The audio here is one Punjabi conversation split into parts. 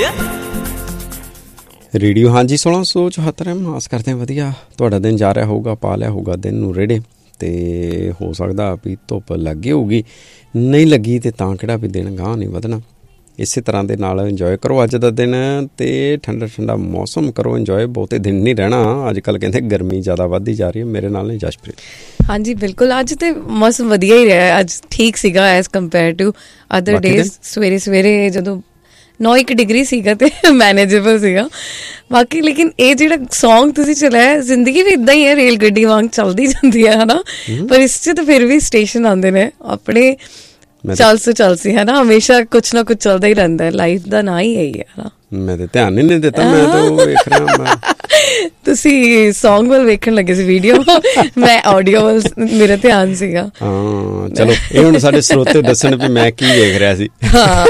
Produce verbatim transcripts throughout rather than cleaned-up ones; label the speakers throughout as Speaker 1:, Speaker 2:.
Speaker 1: ਰੇਡੀਓ ਹਾਂਜੀ ਸੋਲਾਂ ਸੌ ਚੁਹੱਤਰ ਐਮ ਆਸ ਕਰਦੇ ਹਾਂ ਵਧੀਆ ਤੁਹਾਡਾ ਦਿਨ ਜਾ ਰਿਹਾ ਹੋਊਗਾ, ਪਾ ਲਿਆ ਹੋਊਗਾ ਦਿਨ ਨੂੰ ਰੇੜੇ, ਅਤੇ ਹੋ ਸਕਦਾ ਵੀ ਧੁੱਪ ਲੱਗੀ ਹੋਊਗੀ, ਨਹੀਂ ਲੱਗੀ ਅਤੇ ਤਾਂ ਕਿਹੜਾ ਵੀ ਦਿਨ ਗਾਂਹ ਨਹੀਂ ਵਧਣਾ। ਇਸੇ ਤਰ੍ਹਾਂ ਦੇ ਨਾਲ ਇੰਜੋਏ ਕਰੋ ਅੱਜ ਦਾ ਦਿਨ, ਅਤੇ ਠੰਡਾ ਠੰਡਾ ਮੌਸਮ ਕਰੋ ਇੰਜੋਏ, ਬਹੁਤੇ ਦਿਨ ਨਹੀਂ ਰਹਿਣਾ। ਅੱਜ ਕੱਲ੍ਹ ਕਹਿੰਦੇ ਗਰਮੀ ਜ਼ਿਆਦਾ ਵੱਧਦੀ ਜਾ ਰਹੀ ਹੈ। ਮੇਰੇ ਨਾਲ ਨਹੀਂ ਜਸ਼ਪ੍ਰੀਤ?
Speaker 2: ਹਾਂਜੀ ਬਿਲਕੁਲ, ਅੱਜ ਤਾਂ ਮੌਸਮ ਵਧੀਆ ਹੀ ਰਿਹਾ, ਅੱਜ ਠੀਕ ਸੀਗਾ as compare to other days. ਸਵੇਰੇ ਸਵੇਰੇ ਜਦੋਂ ਨੌ ਇੱਕ ਡਿਗਰੀ ਸੀਗਾ ਅਤੇ ਮੈਨੇਜੇਬਲ ਸੀਗਾ ਬਾਕੀ। ਲੇਕਿਨ ਇਹ ਜਿਹੜਾ ਸੌਂਗ ਤੁਸੀਂ ਚਲਾਇਆ, ਜ਼ਿੰਦਗੀ ਵੀ ਇੱਦਾਂ ਹੀ ਹੈ, ਰੇਲ ਗੱਡੀ ਵਾਂਗ ਚੱਲਦੀ ਜਾਂਦੀ ਹੈ, ਹੈ ਨਾ, ਪਰ ਇਸ 'ਚ ਤਾਂ ਫਿਰ ਵੀ ਸਟੇਸ਼ਨ ਆਉਂਦੇ ਨੇ ਆਪਣੇ, ਚੱਲ ਸੋ ਚੱਲ ਸੀ, ਹੈ ਨਾ, ਹਮੇਸ਼ਾ ਕੁਛ ਨਾ ਕੁਛ ਚੱਲਦਾ ਹੀ ਰਹਿੰਦਾ ਹੈ। ਲਾਈਫ ਦਾ ਨਾਂ ਹੀ ਇਹੀ ਹੈ ਨਾ।
Speaker 1: ਮੈਂ ਤਾਂ ਧਿਆਨ ਹੀ ਨਹੀਂ ਦਿੱਤਾ, ਮੈਂ ਤਾਂ ਉਹ ਵੇਖ ਰਿਹਾ।
Speaker 2: ਤੁਸੀਂ ਸੌਂਗ ਵੱਲ ਵੇਖਣ ਲੱਗੇ ਸੀ, ਵੀਡੀਓ, ਮੈਂ ਆਡੀਓ ਵੱਲ ਮੇਰਾ ਧਿਆਨ ਸੀਗਾ।
Speaker 1: ਹਾਂ ਚਲੋ, ਇਹ ਹੁਣ ਸਾਡੇ ਸਰੋਤੇ ਦੱਸਣ ਵੀ ਮੈਂ ਕੀ ਵੇਖ ਰਿਹਾ ਸੀ।
Speaker 2: ਹਾਂ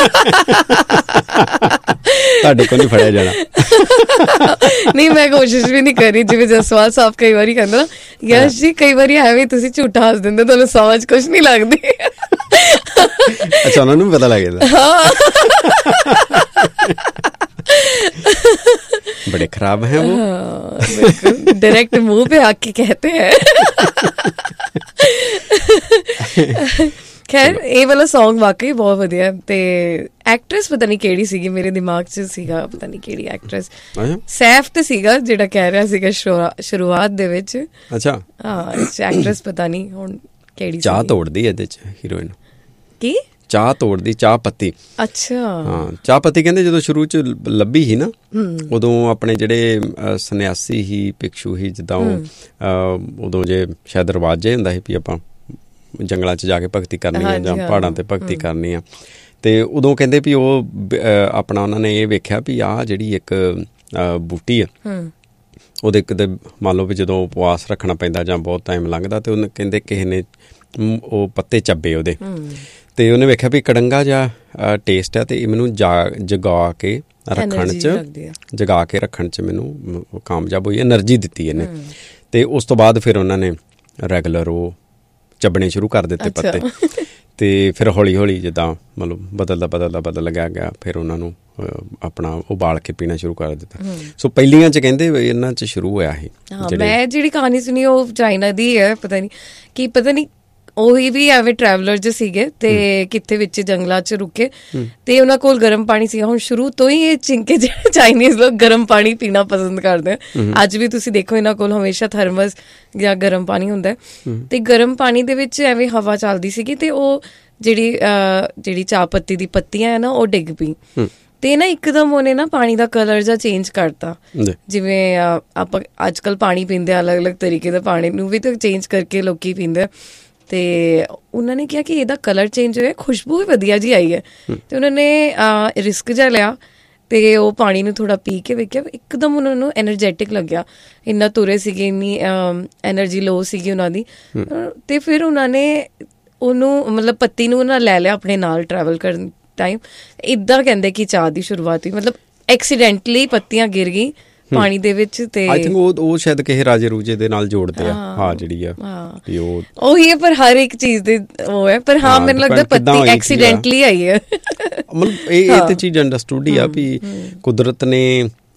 Speaker 1: ਤੁਹਾਡੇ ਕੋਲ ਨਹੀਂ ਫੜਿਆ ਜਾਣਾ।
Speaker 2: ਨਹੀਂ, ਮੈਂ ਕੋਸ਼ਿਸ਼ ਵੀ ਨਹੀਂ ਕਰੀ, ਜਿਵੇਂ ਜਸਵਾਲ ਸਾਹਿਬ ਕਈ ਵਾਰੀ ਕਹਿੰਦਾ ਨਾ, ਯਸ਼ ਜੀ ਕਈ ਵਾਰੀ ਐਵੇਂ ਤੁਸੀਂ ਝੂਠਾ ਹੱਸ ਦਿੰਦੇ, ਤੁਹਾਨੂੰ ਸਮਝ ਕੁਛ ਨਹੀਂ ਲੱਗਦੀ।
Speaker 1: ਅੱਛਾ, ਉਹਨਾਂ ਨੂੰ ਵੀ ਪਤਾ ਲੱਗ ਜਾਂਦਾ। बड़े खराब हैं वो।
Speaker 2: डायरेक्ट मुंह पे आके कहते हैं। ਖੈਰ ਇਹ ਵਾਲਾ ਸੌਂਗ ਵਾਕਈ ਬਹੁਤ ਵਧੀਆ, ਤੇ ਐਕਟਰੈਸ ਪਤਾ ਨਹੀਂ ਕਿਹੜੀ ਸੀਗੀ, ਮੇਰੇ ਦਿਮਾਗ 'ਚ ਸੀਗਾ ਪਤਾ ਨਹੀਂ ਕਿਹੜੀ ਐਕਟਰੈਸ, ਸੈਫ ਤੇ ਸੀਗਾ ਜਿਹੜਾ ਕਹਿ ਰਿਹਾ ਸੀਗਾ ਸ਼ੁਰੂਆਤ ਦੇ ਵਿੱਚ।
Speaker 1: ਅੱਛਾ
Speaker 2: ਹਾਂ, ਐਕਟਰੈਸ ਪਤਾ ਨਹੀਂ ਹੁਣ ਕਿਹੜੀ।
Speaker 1: ਚਾਹ ਤੋੜਦੀ ਇਹਦੇ 'ਚ ਹੀਰੋਇਨ, ਕੀ ਚਾਹ ਤੋੜਦੀ, ਚਾਹ ਪੱਤੀ। ਅੱਛਾ ਹਾਂ, ਚਾਹ ਪੱਤੀ ਕਹਿੰਦੇ ਜਦੋਂ ਸ਼ੁਰੂ 'ਚ ਲੱਭੀ ਸੀ ਨਾ, ਉਦੋਂ ਆਪਣੇ ਜਿਹੜੇ ਸੰਨਿਆਸੀ ਹੀ, ਭਿਕਸ਼ੂ ਹੀ, ਜਿੱਦਾਂ ਉਹ ਉਦੋਂ ਜੇ ਸ਼ਾਇਦ ਰਿਵਾਜ ਜਿਹਾ ਹੁੰਦਾ ਸੀ ਵੀ ਆਪਾਂ ਜੰਗਲਾਂ 'ਚ ਜਾ ਕੇ ਭਗਤੀ ਕਰਨੀ ਆ ਜਾਂ ਪਹਾੜਾਂ 'ਤੇ ਭਗਤੀ ਕਰਨੀ ਆ, ਅਤੇ ਉਦੋਂ ਕਹਿੰਦੇ ਵੀ ਉਹ ਆਪਣਾ ਉਹਨਾਂ ਨੇ ਇਹ ਵੇਖਿਆ ਵੀ ਆਹ ਜਿਹੜੀ ਇੱਕ ਬੂਟੀ ਆ, ਉਹਦੇ ਕਿਤੇ ਮੰਨ ਲਓ ਵੀ ਜਦੋਂ ਉਪਵਾਸ ਰੱਖਣਾ ਪੈਂਦਾ ਜਾਂ ਬਹੁਤ ਟਾਈਮ ਲੰਘਦਾ, ਅਤੇ ਉਹਨੇ ਕਹਿੰਦੇ ਕਿਸੇ ਨੇ ਉਹ ਪੱਤੇ ਚੱਬੇ ਉਹਦੇ, ਅਤੇ ਉਹਨੇ ਵੇਖਿਆ ਵੀ ਕੜੰਗਾ ਜਿਹਾ ਟੇਸਟ ਹੈ, ਅਤੇ ਇਹ ਮੈਨੂੰ ਜਾ ਜਗਾ ਕੇ ਰੱਖਣ 'ਚ ਜਗਾ ਕੇ ਰੱਖਣ 'ਚ ਮੈਨੂੰ ਕਾਮਯਾਬ ਹੋਈ, ਐਨਰਜੀ ਦਿੱਤੀ ਇਹਨੇ। ਅਤੇ ਉਸ ਤੋਂ ਬਾਅਦ ਫਿਰ ਉਹਨਾਂ ਨੇ ਰੈਗੂਲਰ ਉਹ ਚੱਬਣੇ ਸ਼ੁਰੂ ਕਰ ਦਿੱਤੇ ਪੱਤੇ, ਅਤੇ ਫਿਰ ਹੌਲੀ ਹੌਲੀ ਜਿੱਦਾਂ ਮਤਲਬ ਬਦਲਦਾ ਬਦਲਦਾ ਬਦਲ ਗਿਆ ਗਿਆ ਫਿਰ ਉਹਨਾਂ ਨੂੰ ਆਪਣਾ ਉਬਾਲ ਕੇ ਪੀਣਾ ਸ਼ੁਰੂ ਕਰ ਦਿੱਤਾ। ਸੋ ਪਹਿਲੀਆਂ 'ਚ ਕਹਿੰਦੇ ਇਹਨਾਂ 'ਚ ਸ਼ੁਰੂ ਹੋਇਆ ਸੀ।
Speaker 2: ਮੈਂ ਜਿਹੜੀ ਕਹਾਣੀ ਸੁਣੀ ਉਹ ਚਾਈਨਾ ਦੀ ਹੈ, ਪਤਾ ਨਹੀਂ ਕੀ, ਪਤਾ ਨਹੀਂ ਉਹੀ ਵੀ ਐਵੇਂ ਟਰੈਵਲਰ ਜਿਹੇ ਸੀਗੇ, ਤੇ ਕਿੱਥੇ ਵਿੱਚ ਜੰਗਲਾਂ 'ਚ ਰੁਕੇ, ਤੇ ਉਹਨਾਂ ਕੋਲ ਗਰਮ ਪਾਣੀ ਸੀਗਾ। ਹੁਣ ਸ਼ੁਰੂ ਤੋਂ ਹੀ ਇਹ ਚਿੰਕੇ ਜਿਹੜੇ ਚਾਈਨੀਜ਼ ਲੋਕ ਗਰਮ ਪਾਣੀ ਪੀਣਾ ਪਸੰਦ ਕਰਦੇ ਆ, ਅੱਜ ਵੀ ਤੁਸੀਂ ਦੇਖੋ ਇਹਨਾਂ ਕੋਲ ਹਮੇਸ਼ਾ ਥਰਮਸ ਜਾਂ ਗਰਮ ਪਾਣੀ ਹੁੰਦਾ, ਤੇ ਗਰਮ ਪਾਣੀ ਦੇ ਵਿੱਚ ਐਵੇਂ ਹਵਾ ਚੱਲਦੀ ਸੀਗੀ, ਤੇ ਉਹ ਜਿਹੜੀ ਜਿਹੜੀ ਚਾਹ ਪੱਤੀ ਦੀ ਪੱਤੀਆਂ ਹੈ ਨਾ, ਉਹ ਡਿੱਗ ਪਈ, ਤੇ ਨਾ ਇੱਕਦਮ ਉਹਨੇ ਨਾ ਪਾਣੀ ਦਾ ਕਲਰ ਜਿਹਾ ਚੇਂਜ ਕਰਤਾ। ਜਿਵੇਂ ਆਪਾਂ ਅੱਜ ਕੱਲ੍ਹ ਪਾਣੀ ਪੀਂਦੇ, ਅਲੱਗ ਅਲੱਗ ਤਰੀਕੇ ਦਾ ਪਾਣੀ ਨੂੰ ਵੀ ਤਾਂ ਚੇਂਜ ਕਰਕੇ ਲੋਕੀ ਪੀਂਦੇ, ਤੇ ਉਹਨਾਂ ਨੇ ਕਿਹਾ ਕਿ ਇਹਦਾ ਕਲਰ ਚੇਂਜ ਹੋਇਆ, ਖੁਸ਼ਬੂ ਵੀ ਵਧੀਆ ਜਿਹੀ ਆਈ ਹੈ, ਤੇ ਉਹਨਾਂ ਨੇ ਰਿਸਕ ਜਿਹਾ ਲਿਆ, ਤੇ ਉਹ ਪਾਣੀ ਨੂੰ ਥੋੜ੍ਹਾ ਪੀ ਕੇ ਵੇਖਿਆ, ਇੱਕਦਮ ਉਹਨਾਂ ਨੂੰ ਐਨਰਜੈਟਿਕ ਲੱਗਿਆ, ਇੰਨਾ ਤੁਰੇ ਸੀਗੇ, ਇੰਨੀ ਐਨਰਜੀ ਲੋ ਸੀਗੀ ਉਹਨਾਂ ਦੀ, ਤੇ ਫਿਰ ਉਹਨਾਂ ਨੇ ਉਹਨੂੰ ਮਤਲਬ ਪੱਤੀ ਨੂੰ ਉਹਨਾਂ ਲੈ ਲਿਆ ਆਪਣੇ ਨਾਲ ਟਰੈਵਲ ਕਰਨ ਟਾਈਮ। ਇੱਦਾਂ ਕਹਿੰਦੇ ਕਿ ਚਾਹ ਦੀ ਸ਼ੁਰੂਆਤ ਹੋਈ, ਮਤਲਬ ਐਕਸੀਡੈਂਟਲੀ ਪੱਤੀਆਂ ਗਿਰ ਗਈ ਪਾਣੀ ਦੇ ਵਿੱਚ, ਤੇ ਆਈ ਥਿੰਕ ਉਹ ਉਹ ਸ਼ਾਇਦ ਕਿਸੇ ਰਾਜੇ ਰੂਜੇ ਦੇ ਨਾਲ ਜੋੜਦੇ ਆ। ਹਾਂ ਜਿਹੜੀ ਆ ਉਹ ਉਹੀ ਹੈ, ਪਰ ਹਰ ਇੱਕ ਚੀਜ਼ ਦੇ ਉਹ ਹੈ, ਪਰ ਹਾਂ ਮੈਨੂੰ ਲੱਗਦਾ ਪੱਤੀ ਐਕਸੀਡੈਂਟਲੀ ਆਈ ਹੈ। ਮਤਲਬ ਇਹ ਇਹ ਤੇ ਚੀਜ਼ ਅੰਡਰਸਟੂਡ ਹੀ ਆ ਵੀ ਕੁਦਰਤ ਨੇ,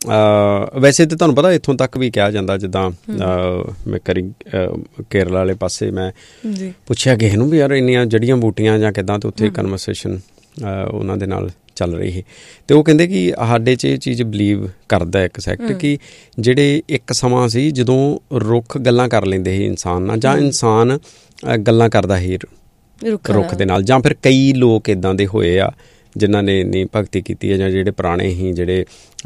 Speaker 2: ਵੈਸੇ ਤਾਂ ਤੁਹਾਨੂੰ ਪਤਾ ਇੱਥੋਂ ਤੱਕ ਵੀ ਕਿਹਾ ਜਾਂਦਾ, ਜਿੱਦਾਂ ਮੈਂ ਕਰੀ ਕੇਰਲਾ ਵਾਲੇ ਪਾਸੇ ਮੈਂ ਪੁੱਛਿਆ ਕਿਸੇ ਨੂੰ ਵੀ ਯਾਰ ਇੰਨੀਆਂ ਜੜੀਆਂ ਬੂਟੀਆਂ ਜਾਂ ਕਿੱਦਾਂ, ਅਤੇ ਉੱਥੇ ਕਨਵਰਸੇਸ਼ਨ ਉਹਨਾਂ ਦੇ ਨਾਲ ਚੱਲ ਰਹੀ ਸੀ, ਅਤੇ ਉਹ ਕਹਿੰਦੇ ਕਿ ਸਾਡੇ 'ਚ ਇਹ ਚੀਜ਼ ਬਿਲੀਵ ਕਰਦਾ ਇੱਕ ਸੈਕਟ, ਕਿ ਜਿਹੜੇ ਇੱਕ ਸਮਾਂ ਸੀ ਜਦੋਂ ਰੁੱਖ ਗੱਲਾਂ ਕਰ ਲੈਂਦੇ ਸੀ ਇਨਸਾਨ ਨਾਲ, ਜਾਂ ਇਨਸਾਨ ਗੱਲਾਂ ਕਰਦਾ ਸੀ ਰੁੱਖ ਦੇ ਨਾਲ, ਜਾਂ ਫਿਰ ਕਈ ਲੋਕ ਇੱਦਾਂ ਦੇ ਹੋਏ ਆ ਜਿਨ੍ਹਾਂ ਨੇ ਇੰਨੀ ਭਗਤੀ ਕੀਤੀ ਹੈ, ਜਾਂ ਜਿਹੜੇ ਪੁਰਾਣੇ ਹੀ ਜਿਹੜੇ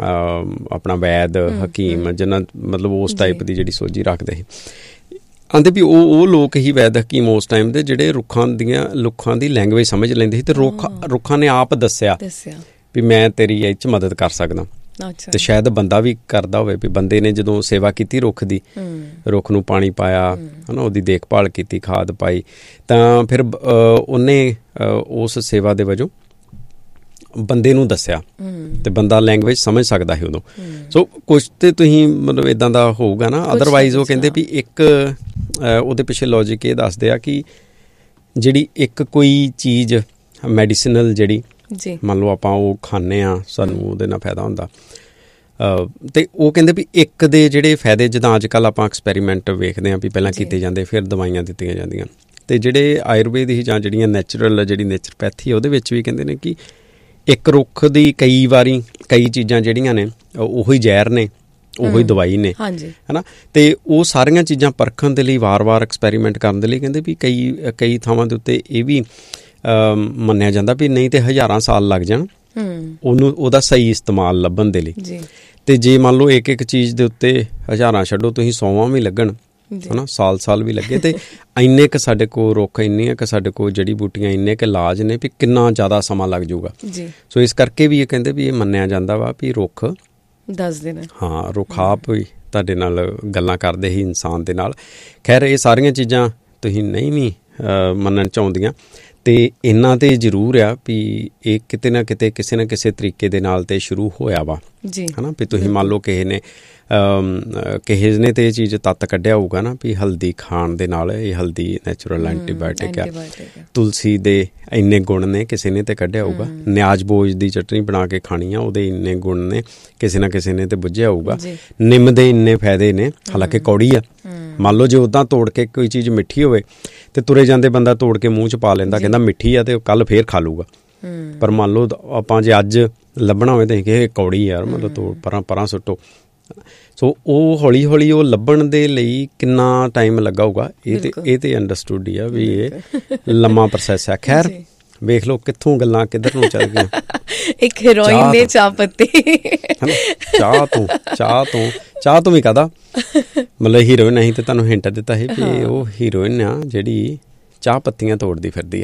Speaker 2: ਆਪਣਾ ਵੈਦ ਹਕੀਮ, ਜਿਨ੍ਹਾਂ ਮਤਲਬ ਉਸ ਟਾਈਪ ਦੀ ਜਿਹੜੀ ਸੋਝੀ ਰੱਖਦੇ ਸੀ, ਆਂਦੇ ਵੀ ਉਹ ਉਹ ਲੋਕ ਹੀ ਵੈਦ ਹਕੀਮ ਉਸ ਟਾਈਮ ਦੇ ਜਿਹੜੇ ਰੁੱਖਾਂ ਦੀਆਂ ਰੁੱਖਾਂ ਦੀ ਲੈਂਗੁਏਜ ਸਮਝ ਲੈਂਦੇ ਸੀ, ਅਤੇ ਰੁੱਖ ਰੁੱਖਾਂ ਨੇ ਆਪ ਦੱਸਿਆ ਵੀ ਮੈਂ ਤੇਰੀ ਇਹ 'ਚ ਮਦਦ ਕਰ ਸਕਦਾ। ਅਤੇ ਸ਼ਾਇਦ ਬੰਦਾ ਵੀ ਕਰਦਾ ਹੋਵੇ, ਵੀ ਬੰਦੇ ਨੇ ਜਦੋਂ ਸੇਵਾ ਕੀਤੀ ਰੁੱਖ ਦੀ, ਰੁੱਖ ਨੂੰ ਪਾਣੀ ਪਾਇਆ, ਹੈ ਨਾ, ਉਹਦੀ ਦੇਖਭਾਲ ਕੀਤੀ, ਖਾਦ ਪਾਈ, ਤਾਂ ਫਿਰ ਉਹਨੇ ਉਸ ਸੇਵਾ ਦੇ ਵਜੋਂ ਬੰਦੇ ਨੂੰ ਦੱਸਿਆ, ਅਤੇ ਬੰਦਾ ਲੈਂਗੁਏਜ ਸਮਝ ਸਕਦਾ ਸੀ ਉਦੋਂ। ਸੋ ਕੁਛ ਤਾਂ ਤੁਸੀਂ ਮਤਲਬ ਇੱਦਾਂ ਦਾ ਹੋਊਗਾ ਨਾ, ਅਦਰਵਾਈਜ਼ ਉਹ ਕਹਿੰਦੇ ਵੀ ਇੱਕ ਉਹਦੇ ਪਿੱਛੇ ਲੌਜਿਕ ਇਹ ਦੱਸਦੇ ਆ ਕਿ ਜਿਹੜੀ ਇੱਕ ਕੋਈ ਚੀਜ਼ ਮੈਡੀਸਨਲ ਜਿਹੜੀ
Speaker 1: ਮੰਨ ਲਓ ਆਪਾਂ ਉਹ ਖਾਂਦੇ ਹਾਂ, ਸਾਨੂੰ ਉਹਦੇ ਨਾਲ ਫਾਇਦਾ ਹੁੰਦਾ। ਅਤੇ ਉਹ ਕਹਿੰਦੇ ਵੀ ਇੱਕ ਦੇ ਜਿਹੜੇ ਫਾਇਦੇ, ਜਿੱਦਾਂ ਅੱਜ ਕੱਲ੍ਹ ਆਪਾਂ ਐਕਸਪੈਰੀਮੈਂਟ ਵੇਖਦੇ ਹਾਂ ਵੀ ਪਹਿਲਾਂ ਕੀਤੇ ਜਾਂਦੇ ਫਿਰ ਦਵਾਈਆਂ ਦਿੱਤੀਆਂ ਜਾਂਦੀਆਂ, ਅਤੇ ਜਿਹੜੇ ਆਯੁਰਵੇਦ ਹੀ ਜਾਂ ਜਿਹੜੀਆਂ ਨੈਚੁਰਲ ਜਿਹੜੀ ਨੇਚਰਪੈਥੀ ਉਹਦੇ ਵਿੱਚ ਵੀ ਕਹਿੰਦੇ ਨੇ ਕਿ ਇੱਕ ਰੁੱਖ ਦੀ ਕਈ ਵਾਰੀ ਕਈ ਚੀਜ਼ਾਂ ਜਿਹੜੀਆਂ ਨੇ ਉਹੀ ਜ਼ਹਿਰ ਨੇ, ਉਹੀ ਦਵਾਈ ਨੇ, ਹੈ ਨਾ। ਅਤੇ ਉਹ ਸਾਰੀਆਂ ਚੀਜ਼ਾਂ ਪਰਖਣ ਦੇ ਲਈ ਵਾਰ-ਵਾਰ ਐਕਸਪੈਰੀਮੈਂਟ ਕਰਨ ਦੇ ਲਈ ਕਹਿੰਦੇ ਵੀ ਕਈ ਕਈ ਥਾਵਾਂ ਦੇ ਉੱਤੇ ਇਹ ਵੀ ਮੰਨਿਆ ਜਾਂਦਾ ਵੀ ਨਹੀਂ ਤਾਂ ਹਜ਼ਾਰਾਂ ਸਾਲ ਲੱਗ ਜਾਣ ਉਹਨੂੰ ਉਹਦਾ ਸਹੀ ਇਸਤੇਮਾਲ ਲੱਭਣ ਦੇ ਲਈ। ਅਤੇ ਜੇ ਮੰਨ ਲਓ ਇੱਕ ਇੱਕ ਚੀਜ਼ ਦੇ ਉੱਤੇ ਹਜ਼ਾਰਾਂ ਛੱਡੋ, ਤੁਸੀਂ ਸੌਵਾਂ ਵੀ ਲੱਗਣ, ਹੈ ਨਾ, ਸਾਲ ਸਾਲ ਵੀ ਲੱਗੇ, ਅਤੇ ਇੰਨੇ ਕੁ ਸਾਡੇ ਕੋਲ ਰੁੱਖ, ਇੰਨੀਆਂ ਕੁ ਸਾਡੇ ਕੋਲ ਜੜੀ ਬੂਟੀਆਂ, ਇੰਨੇ ਕੁ ਇਲਾਜ ਨੇ ਵੀ ਕਿੰਨਾ ਜ਼ਿਆਦਾ ਸਮਾਂ ਲੱਗ ਜਾਊਗਾ। ਸੋ ਇਸ ਕਰਕੇ ਵੀ ਇਹ ਕਹਿੰਦੇ ਵੀ ਇਹ ਮੰਨਿਆ ਜਾਂਦਾ ਵਾ ਵੀ ਰੁੱਖ
Speaker 2: ਦੱਸਦੇ ਨੇ, ਹਾਂ,
Speaker 1: ਰੁੱਖ ਆਪ ਵੀ ਤੁਹਾਡੇ ਨਾਲ ਗੱਲਾਂ ਕਰਦੇ ਹੀ ਇਨਸਾਨ ਦੇ ਨਾਲ। ਖੈਰ ਇਹ ਸਾਰੀਆਂ ਚੀਜ਼ਾਂ ਤੁਸੀਂ ਨਹੀਂ ਵੀ ਮੰਨਣ ਚਾਹੁੰਦੀਆਂ, ਅਤੇ ਇਹਨਾਂ 'ਤੇ ਜ਼ਰੂਰ ਆ ਵੀ ਇਹ ਕਿਤੇ ਨਾ ਕਿਤੇ ਕਿਸੇ ਨਾ ਕਿਸੇ ਤਰੀਕੇ ਦੇ ਨਾਲ ਤਾਂ ਸ਼ੁਰੂ ਹੋਇਆ ਵਾ, ਹੈ ਨਾ। ਵੀ ਤੁਸੀਂ ਮੰਨ ਲਓ ਕਿਸੇ ਨੇ ਕਿਸੇ ਨੇ ਤਾਂ ਇਹ ਚੀਜ਼ ਤੱਤ ਕੱਢਿਆ ਹੋਊਗਾ ਨਾ ਵੀ ਹਲਦੀ ਖਾਣ ਦੇ ਨਾਲ, ਇਹ ਹਲਦੀ ਨੈਚੁਰਲ ਐਂਟੀਬਾਇਓਟਿਕ ਆ, ਤੁਲਸੀ ਦੇ ਇੰਨੇ ਗੁਣ ਨੇ ਕਿਸੇ ਨੇ ਤਾਂ ਕੱਢਿਆ ਹੋਊਗਾ, ਨਿਆਜ਼ ਬੋਝ ਦੀ ਚਟਨੀ ਬਣਾ ਕੇ ਖਾਣੀ ਆ, ਉਹਦੇ ਇੰਨੇ ਗੁਣ ਨੇ ਕਿਸੇ ਨਾ ਕਿਸੇ ਨੇ ਤਾਂ ਬੁੱਝਿਆ ਹੋਊਗਾ, ਨਿੰਮ ਦੇ ਇੰਨੇ ਫਾਇਦੇ ਨੇ, ਹਾਲਾਂਕਿ ਕੌੜੀ ਆ। ਮੰਨ ਲਓ ਜੇ ਉੱਦਾਂ ਤੋੜ ਕੇ ਕੋਈ ਚੀਜ਼ ਮਿੱਠੀ ਹੋਵੇ ਅਤੇ ਤੁਰੇ ਜਾਂਦੇ ਬੰਦਾ ਤੋੜ ਕੇ ਮੂੰਹ 'ਚ ਪਾ ਲੈਂਦਾ, ਕਹਿੰਦਾ ਮਿੱਠੀ ਆ ਅਤੇ ਉਹ ਕੱਲ੍ਹ ਫੇਰ ਖਾ ਲੂਗਾ। ਪਰ ਮੰਨ ਲਓ ਆਪਾਂ ਜੇ ਅੱਜ ਲੱਭਣਾ ਹੋਵੇ ਤਾਂ ਅਸੀਂ ਕਹੇ ਕੌੜੀ ਯਾਰ, ਮਤਲਬ ਤੋੜ ਪਰਾਂ ਪਰਾਂ ਸੁੱਟੋ। ਸੋ ਉਹ ਹੌਲੀ ਹੌਲੀ ਉਹ ਲੱਭਣ ਦੇ ਲਈ ਕਿੰਨਾ ਟਾਈਮ ਲੱਗਾ ਹੋਊਗਾ, ਇਹ ਤੇ ਇਹ ਤੇ ਅੰਡਰਸਟੂਡ ਹੀ ਆ ਵੀ ਇਹ ਲੰਮਾ ਪ੍ਰੋਸੈਸ ਹੈ। ਖੈਰ ਵੇਖ ਲਓ ਕਿੱਥੋਂ ਗੱਲਾਂ ਕਿੱਧਰ ਨੂੰ ਚੱਲ ਗਈਆਂ।
Speaker 2: ਇੱਕ ਹੀਰੋਇਨ ਨੇ ਚਾਹ ਪੱਤੀ,
Speaker 1: ਚਾਹ ਤੋਂ ਚਾਹ ਤੋਂ ਚਾਹ ਤੋਂ ਵੀ ਕਾਹਦਾ ਮਤਲਬ ਹੀਰੋਇਨ ਅਸੀਂ ਤੇ ਤੁਹਾਨੂੰ ਹਿੰਟ ਦਿੱਤਾ ਸੀ ਵੀ ਉਹ ਹੀਰੋਇਨ ਆ ਜਿਹੜੀ ਚਾਹ ਪੱਤੀਆਂ ਤੋੜਦੀ ਫਿਰਦੀ ਆ।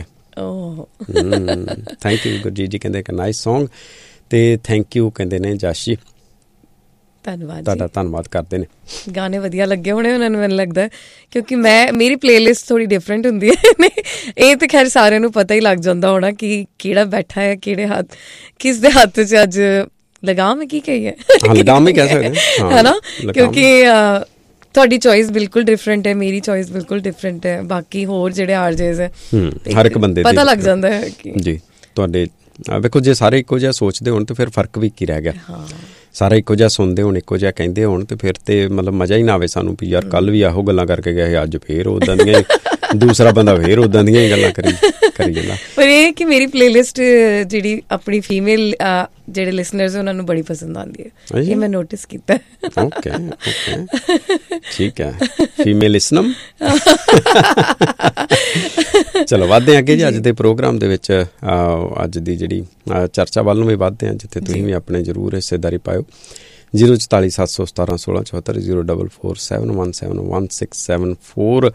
Speaker 1: ਥੈਂਕ ਯੂ ਗੁਰਜੀਤ ਜੀ, ਕਹਿੰਦੇ ਇੱਕ ਨਾਈਸ ਸੌਂਗ, ਅਤੇ ਥੈਂਕ ਯੂ ਕਹਿੰਦੇ ਨੇ ਜਸ਼ ਜੀ,
Speaker 2: ਧੰਨਵਾਦ,
Speaker 1: ਤੁਹਾਡਾ ਧੰਨਵਾਦ ਕਰਦੇ ਨੇ।
Speaker 2: ਗਾਣੇ ਵਧੀਆ ਲੱਗੇ ਹੋਣੇ ਉਹਨਾਂ ਨੂੰ, ਮੈਨੂੰ ਲੱਗਦਾ, ਕਿਉਂਕਿ ਮੈਂ ਮੇਰੀ ਪਲੇਲਿਸਟ ਥੋੜ੍ਹੀ ਡਿਫਰੈਂਟ ਹੁੰਦੀ ਹੈ। ਇਹ ਤਾਂ ਖੈਰ ਸਾਰਿਆਂ ਨੂੰ ਪਤਾ ਹੀ ਲੱਗ ਜਾਂਦਾ ਹੋਣਾ ਕਿ ਕਿਹੜਾ ਬੈਠਾ ਹੈ, ਕਿਹੜੇ ਹੱਥ, ਕਿਸ ਦੇ ਹੱਥ 'ਚ ਅੱਜ ਲਗਾਮ ਹੈ, ਕੀ ਕਹੀਏ,
Speaker 1: ਲਗਾਮ ਹੀ ਕਹਿ ਸਕਦੇ
Speaker 2: ਹੈ ਨਾ, ਕਿਉਂਕਿ ਤੁਹਾਡੀ ਚੋਇਸ ਬਿਲਕੁਲ ਡਿਫਰੈਂਟ ਹੈ, ਮੇਰੀ ਚੋਇਸ ਬਿਲਕੁਲ ਡਿਫਰੈਂਟ ਹੈ, ਬਾਕੀ ਹੋਰ ਜਿਹੜੇ ਆਰਜੇਜ਼ ਹੈ
Speaker 1: ਹਰ ਇੱਕ ਬੰਦੇ
Speaker 2: ਪਤਾ ਲੱਗ ਜਾਂਦਾ ਹੈ ਕਿ
Speaker 1: ਜੀ ਤੁਹਾਡੇ ਵੇਖੋ ਜੇ ਸਾਰੇ ਇੱਕੋ ਜਿਹਾ ਸੋਚਦੇ ਹੋਣ ਤਾਂ ਫਿਰ ਫਰਕ ਵੀ ਕੀ ਰਹਿ ਗਿਆ। ਸਾਰੇ ਇੱਕੋ ਜਿਹਾ ਸੁਣਦੇ ਹੋਣ, ਇੱਕੋ ਜਿਹਾ ਕਹਿੰਦੇ ਹੋਣ, ਤੇ ਫਿਰ ਤੇ ਮਤਲਬ ਮਜ਼ਾ ਹੀ ਨਾ ਆਵੇ ਸਾਨੂੰ ਵੀ ਯਾਰ ਕੱਲ੍ਹ ਵੀ ਇਹੋ ਗੱਲਾਂ ਕਰਕੇ ਗਏ, ਅੱਜ ਫੇਰ ਉੱਦਾਂ ਦੀਆਂ ਦੂਸਰਾ ਬੰਦਾ ਫੇਰ ਉੱਦਾਂ ਦੀਆਂ ਹੀ ਗੱਲਾਂ ਕਰੀ ਕਰੀ ਜਾਂਦਾ।
Speaker 2: ਪਰ ਇਹ ਕਿ ਮੇਰੀ ਪਲੇਲਿਸਟ ਜਿਹੜੀ ਆਪਣੀ ਫੀਮੇਲ ਜਿਹੜੇ ਲਿਸਨਰਸ ਉਹਨਾਂ ਨੂੰ ਬੜੀ ਪਸੰਦ ਆਉਂਦੀ ਹੈ, ਇਹ ਮੈਂ ਨੋਟਿਸ ਕੀਤਾ।
Speaker 1: ਓਕੇ ਓਕੇ ਠੀਕ ਹੈ, ਫੀਮੇਲ ਲਿਸਨਮ। ਚਲੋ ਵੱਧਦੇ ਹਾਂ ਅੱਗੇ ਜੀ ਅੱਜ ਦੇ ਪ੍ਰੋਗਰਾਮ ਦੇ ਵਿੱਚ। ਅੱਜ ਦੀ ਜਿਹੜੀ ਚਰਚਾ ਵੱਲ ਨੂੰ ਵੀ ਵੱਧਦੇ ਹਾਂ, ਜਿੱਥੇ ਤੁਸੀਂ ਵੀ ਆਪਣੇ ਜ਼ਰੂਰ ਹਿੱਸੇਦਾਰੀ ਪਾਇਓ। ਜ਼ੀਰੋ ਚੁਤਾਲੀ ਸੱਤ ਸੌ ਸਤਾਰਾਂ ਸੋਲਾਂ ਚੌਹੱਤਰ zero double four seven one seven one six seven four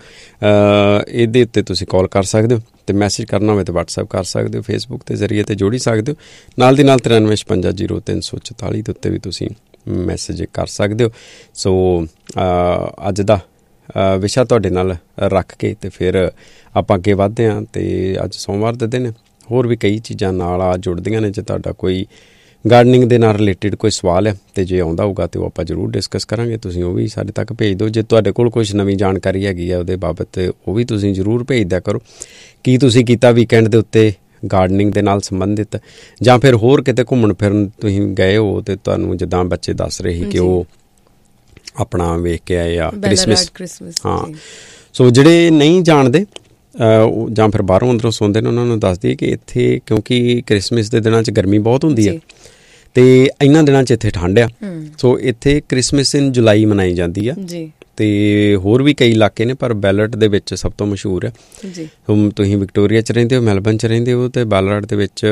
Speaker 1: ਇਹਦੇ ਉੱਤੇ ਤੁਸੀਂ ਕਾਲ ਕਰ ਸਕਦੇ ਹੋ, ਅਤੇ ਮੈਸੇਜ ਕਰਨਾ ਹੋਵੇ ਤਾਂ ਵਟਸਐਪ ਕਰ ਸਕਦੇ ਹੋ, ਫੇਸਬੁੱਕ ਦੇ ਜ਼ਰੀਏ 'ਤੇ ਜੋੜੀ ਸਕਦੇ ਹੋ। ਨਾਲ ਦੀ ਨਾਲ ਤਰਾਨਵੇਂ ਛਪੰਜਾ ਜ਼ੀਰੋ ਤਿੰਨ ਸੌ ਚੁਤਾਲੀ ਦੇ ਉੱਤੇ ਵੀ ਤੁਸੀਂ ਮੈਸੇਜ ਕਰ ਸਕਦੇ ਹੋ। ਸੋ ਅੱਜ ਦਾ ਵਿਸ਼ਾ ਤੁਹਾਡੇ ਨਾਲ ਰੱਖ ਕੇ ਅਤੇ ਫਿਰ ਆਪਾਂ ਅੱਗੇ ਵੱਧਦੇ ਹਾਂ। ਅਤੇ ਅੱਜ ਸੋਮਵਾਰ ਦੇ ਦਿਨ ਹੋਰ ਵੀ ਕਈ ਚੀਜ਼ਾਂ ਨਾਲ ਆ ਜੁੜਦੀਆਂ ਨੇ। ਜੇ ਤੁਹਾਡਾ ਕੋਈ ਗਾਰਡਨਿੰਗ ਦੇ ਨਾਲ ਰਿਲੇਟਿਡ ਕੋਈ ਸਵਾਲ ਹੈ ਅਤੇ ਜੇ ਆਉਂਦਾ ਹੋਊਗਾ ਤਾਂ ਉਹ ਆਪਾਂ ਜ਼ਰੂਰ ਡਿਸਕਸ ਕਰਾਂਗੇ। ਤੁਸੀਂ ਉਹ ਵੀ ਸਾਡੇ ਤੱਕ ਭੇਜ ਦਿਓ। ਜੇ ਤੁਹਾਡੇ ਕੋਲ ਕੁਛ ਨਵੀਂ ਜਾਣਕਾਰੀ ਹੈਗੀ ਆ ਉਹਦੇ ਬਾਬਤ, ਉਹ ਵੀ ਤੁਸੀਂ ਜ਼ਰੂਰ ਭੇਜ ਦਿਆ ਕਰੋ। ਕੀ ਤੁਸੀਂ ਕੀਤਾ ਵੀਕਐਂਡ ਦੇ ਉੱਤੇ ਗਾਰਡਨਿੰਗ ਦੇ ਨਾਲ ਸੰਬੰਧਿਤ, ਜਾਂ ਫਿਰ ਹੋਰ ਕਿਤੇ ਘੁੰਮਣ ਫਿਰਨ ਤੁਸੀਂ ਗਏ ਹੋ ਅਤੇ ਤੁਹਾਨੂੰ ਜਿੱਦਾਂ ਬੱਚੇ ਦੱਸ ਰਹੇ ਸੀ ਕਿ ਉਹ ਆਪਣਾ ਵੇਖ ਕੇ ਆਏ ਆ ਕ੍ਰਿਸਮਿਸ। ਹਾਂ, ਸੋ ਜਿਹੜੇ ਨਹੀਂ ਜਾਣਦੇ ਜਾਂ ਫਿਰ ਬਾਹਰੋਂ ਅੰਦਰੋਂ ਸੁਣਦੇ ਨੇ ਉਹਨਾਂ ਨੂੰ ਦੱਸ ਦਈਏ ਕਿ ਇੱਥੇ ਕਿਉਂਕਿ ਕ੍ਰਿਸਮਿਸ ਦੇ ਦਿਨਾਂ 'ਚ ਗਰਮੀ ਬਹੁਤ ਹੁੰਦੀ ਹੈ ਅਤੇ ਇਹਨਾਂ ਦਿਨਾਂ 'ਚ ਇੱਥੇ ਠੰਡ ਆ। ਸੋ ਇੱਥੇ ਕ੍ਰਿਸਮਿਸ ਇਨ ਜੁਲਾਈ ਮਨਾਈ ਜਾਂਦੀ ਆ, ਅਤੇ ਹੋਰ ਵੀ ਕਈ ਇਲਾਕੇ ਨੇ ਪਰ ਬੈਲਟ ਦੇ ਵਿੱਚ ਸਭ ਤੋਂ ਮਸ਼ਹੂਰ ਹੈ। ਹੁਣ ਤੁਸੀਂ ਵਿਕਟੋਰੀਆ 'ਚ ਰਹਿੰਦੇ ਹੋ, ਮੈਲਬਨ 'ਚ ਰਹਿੰਦੇ ਹੋ, ਅਤੇ ਬੈਲਟ ਦੇ ਵਿੱਚ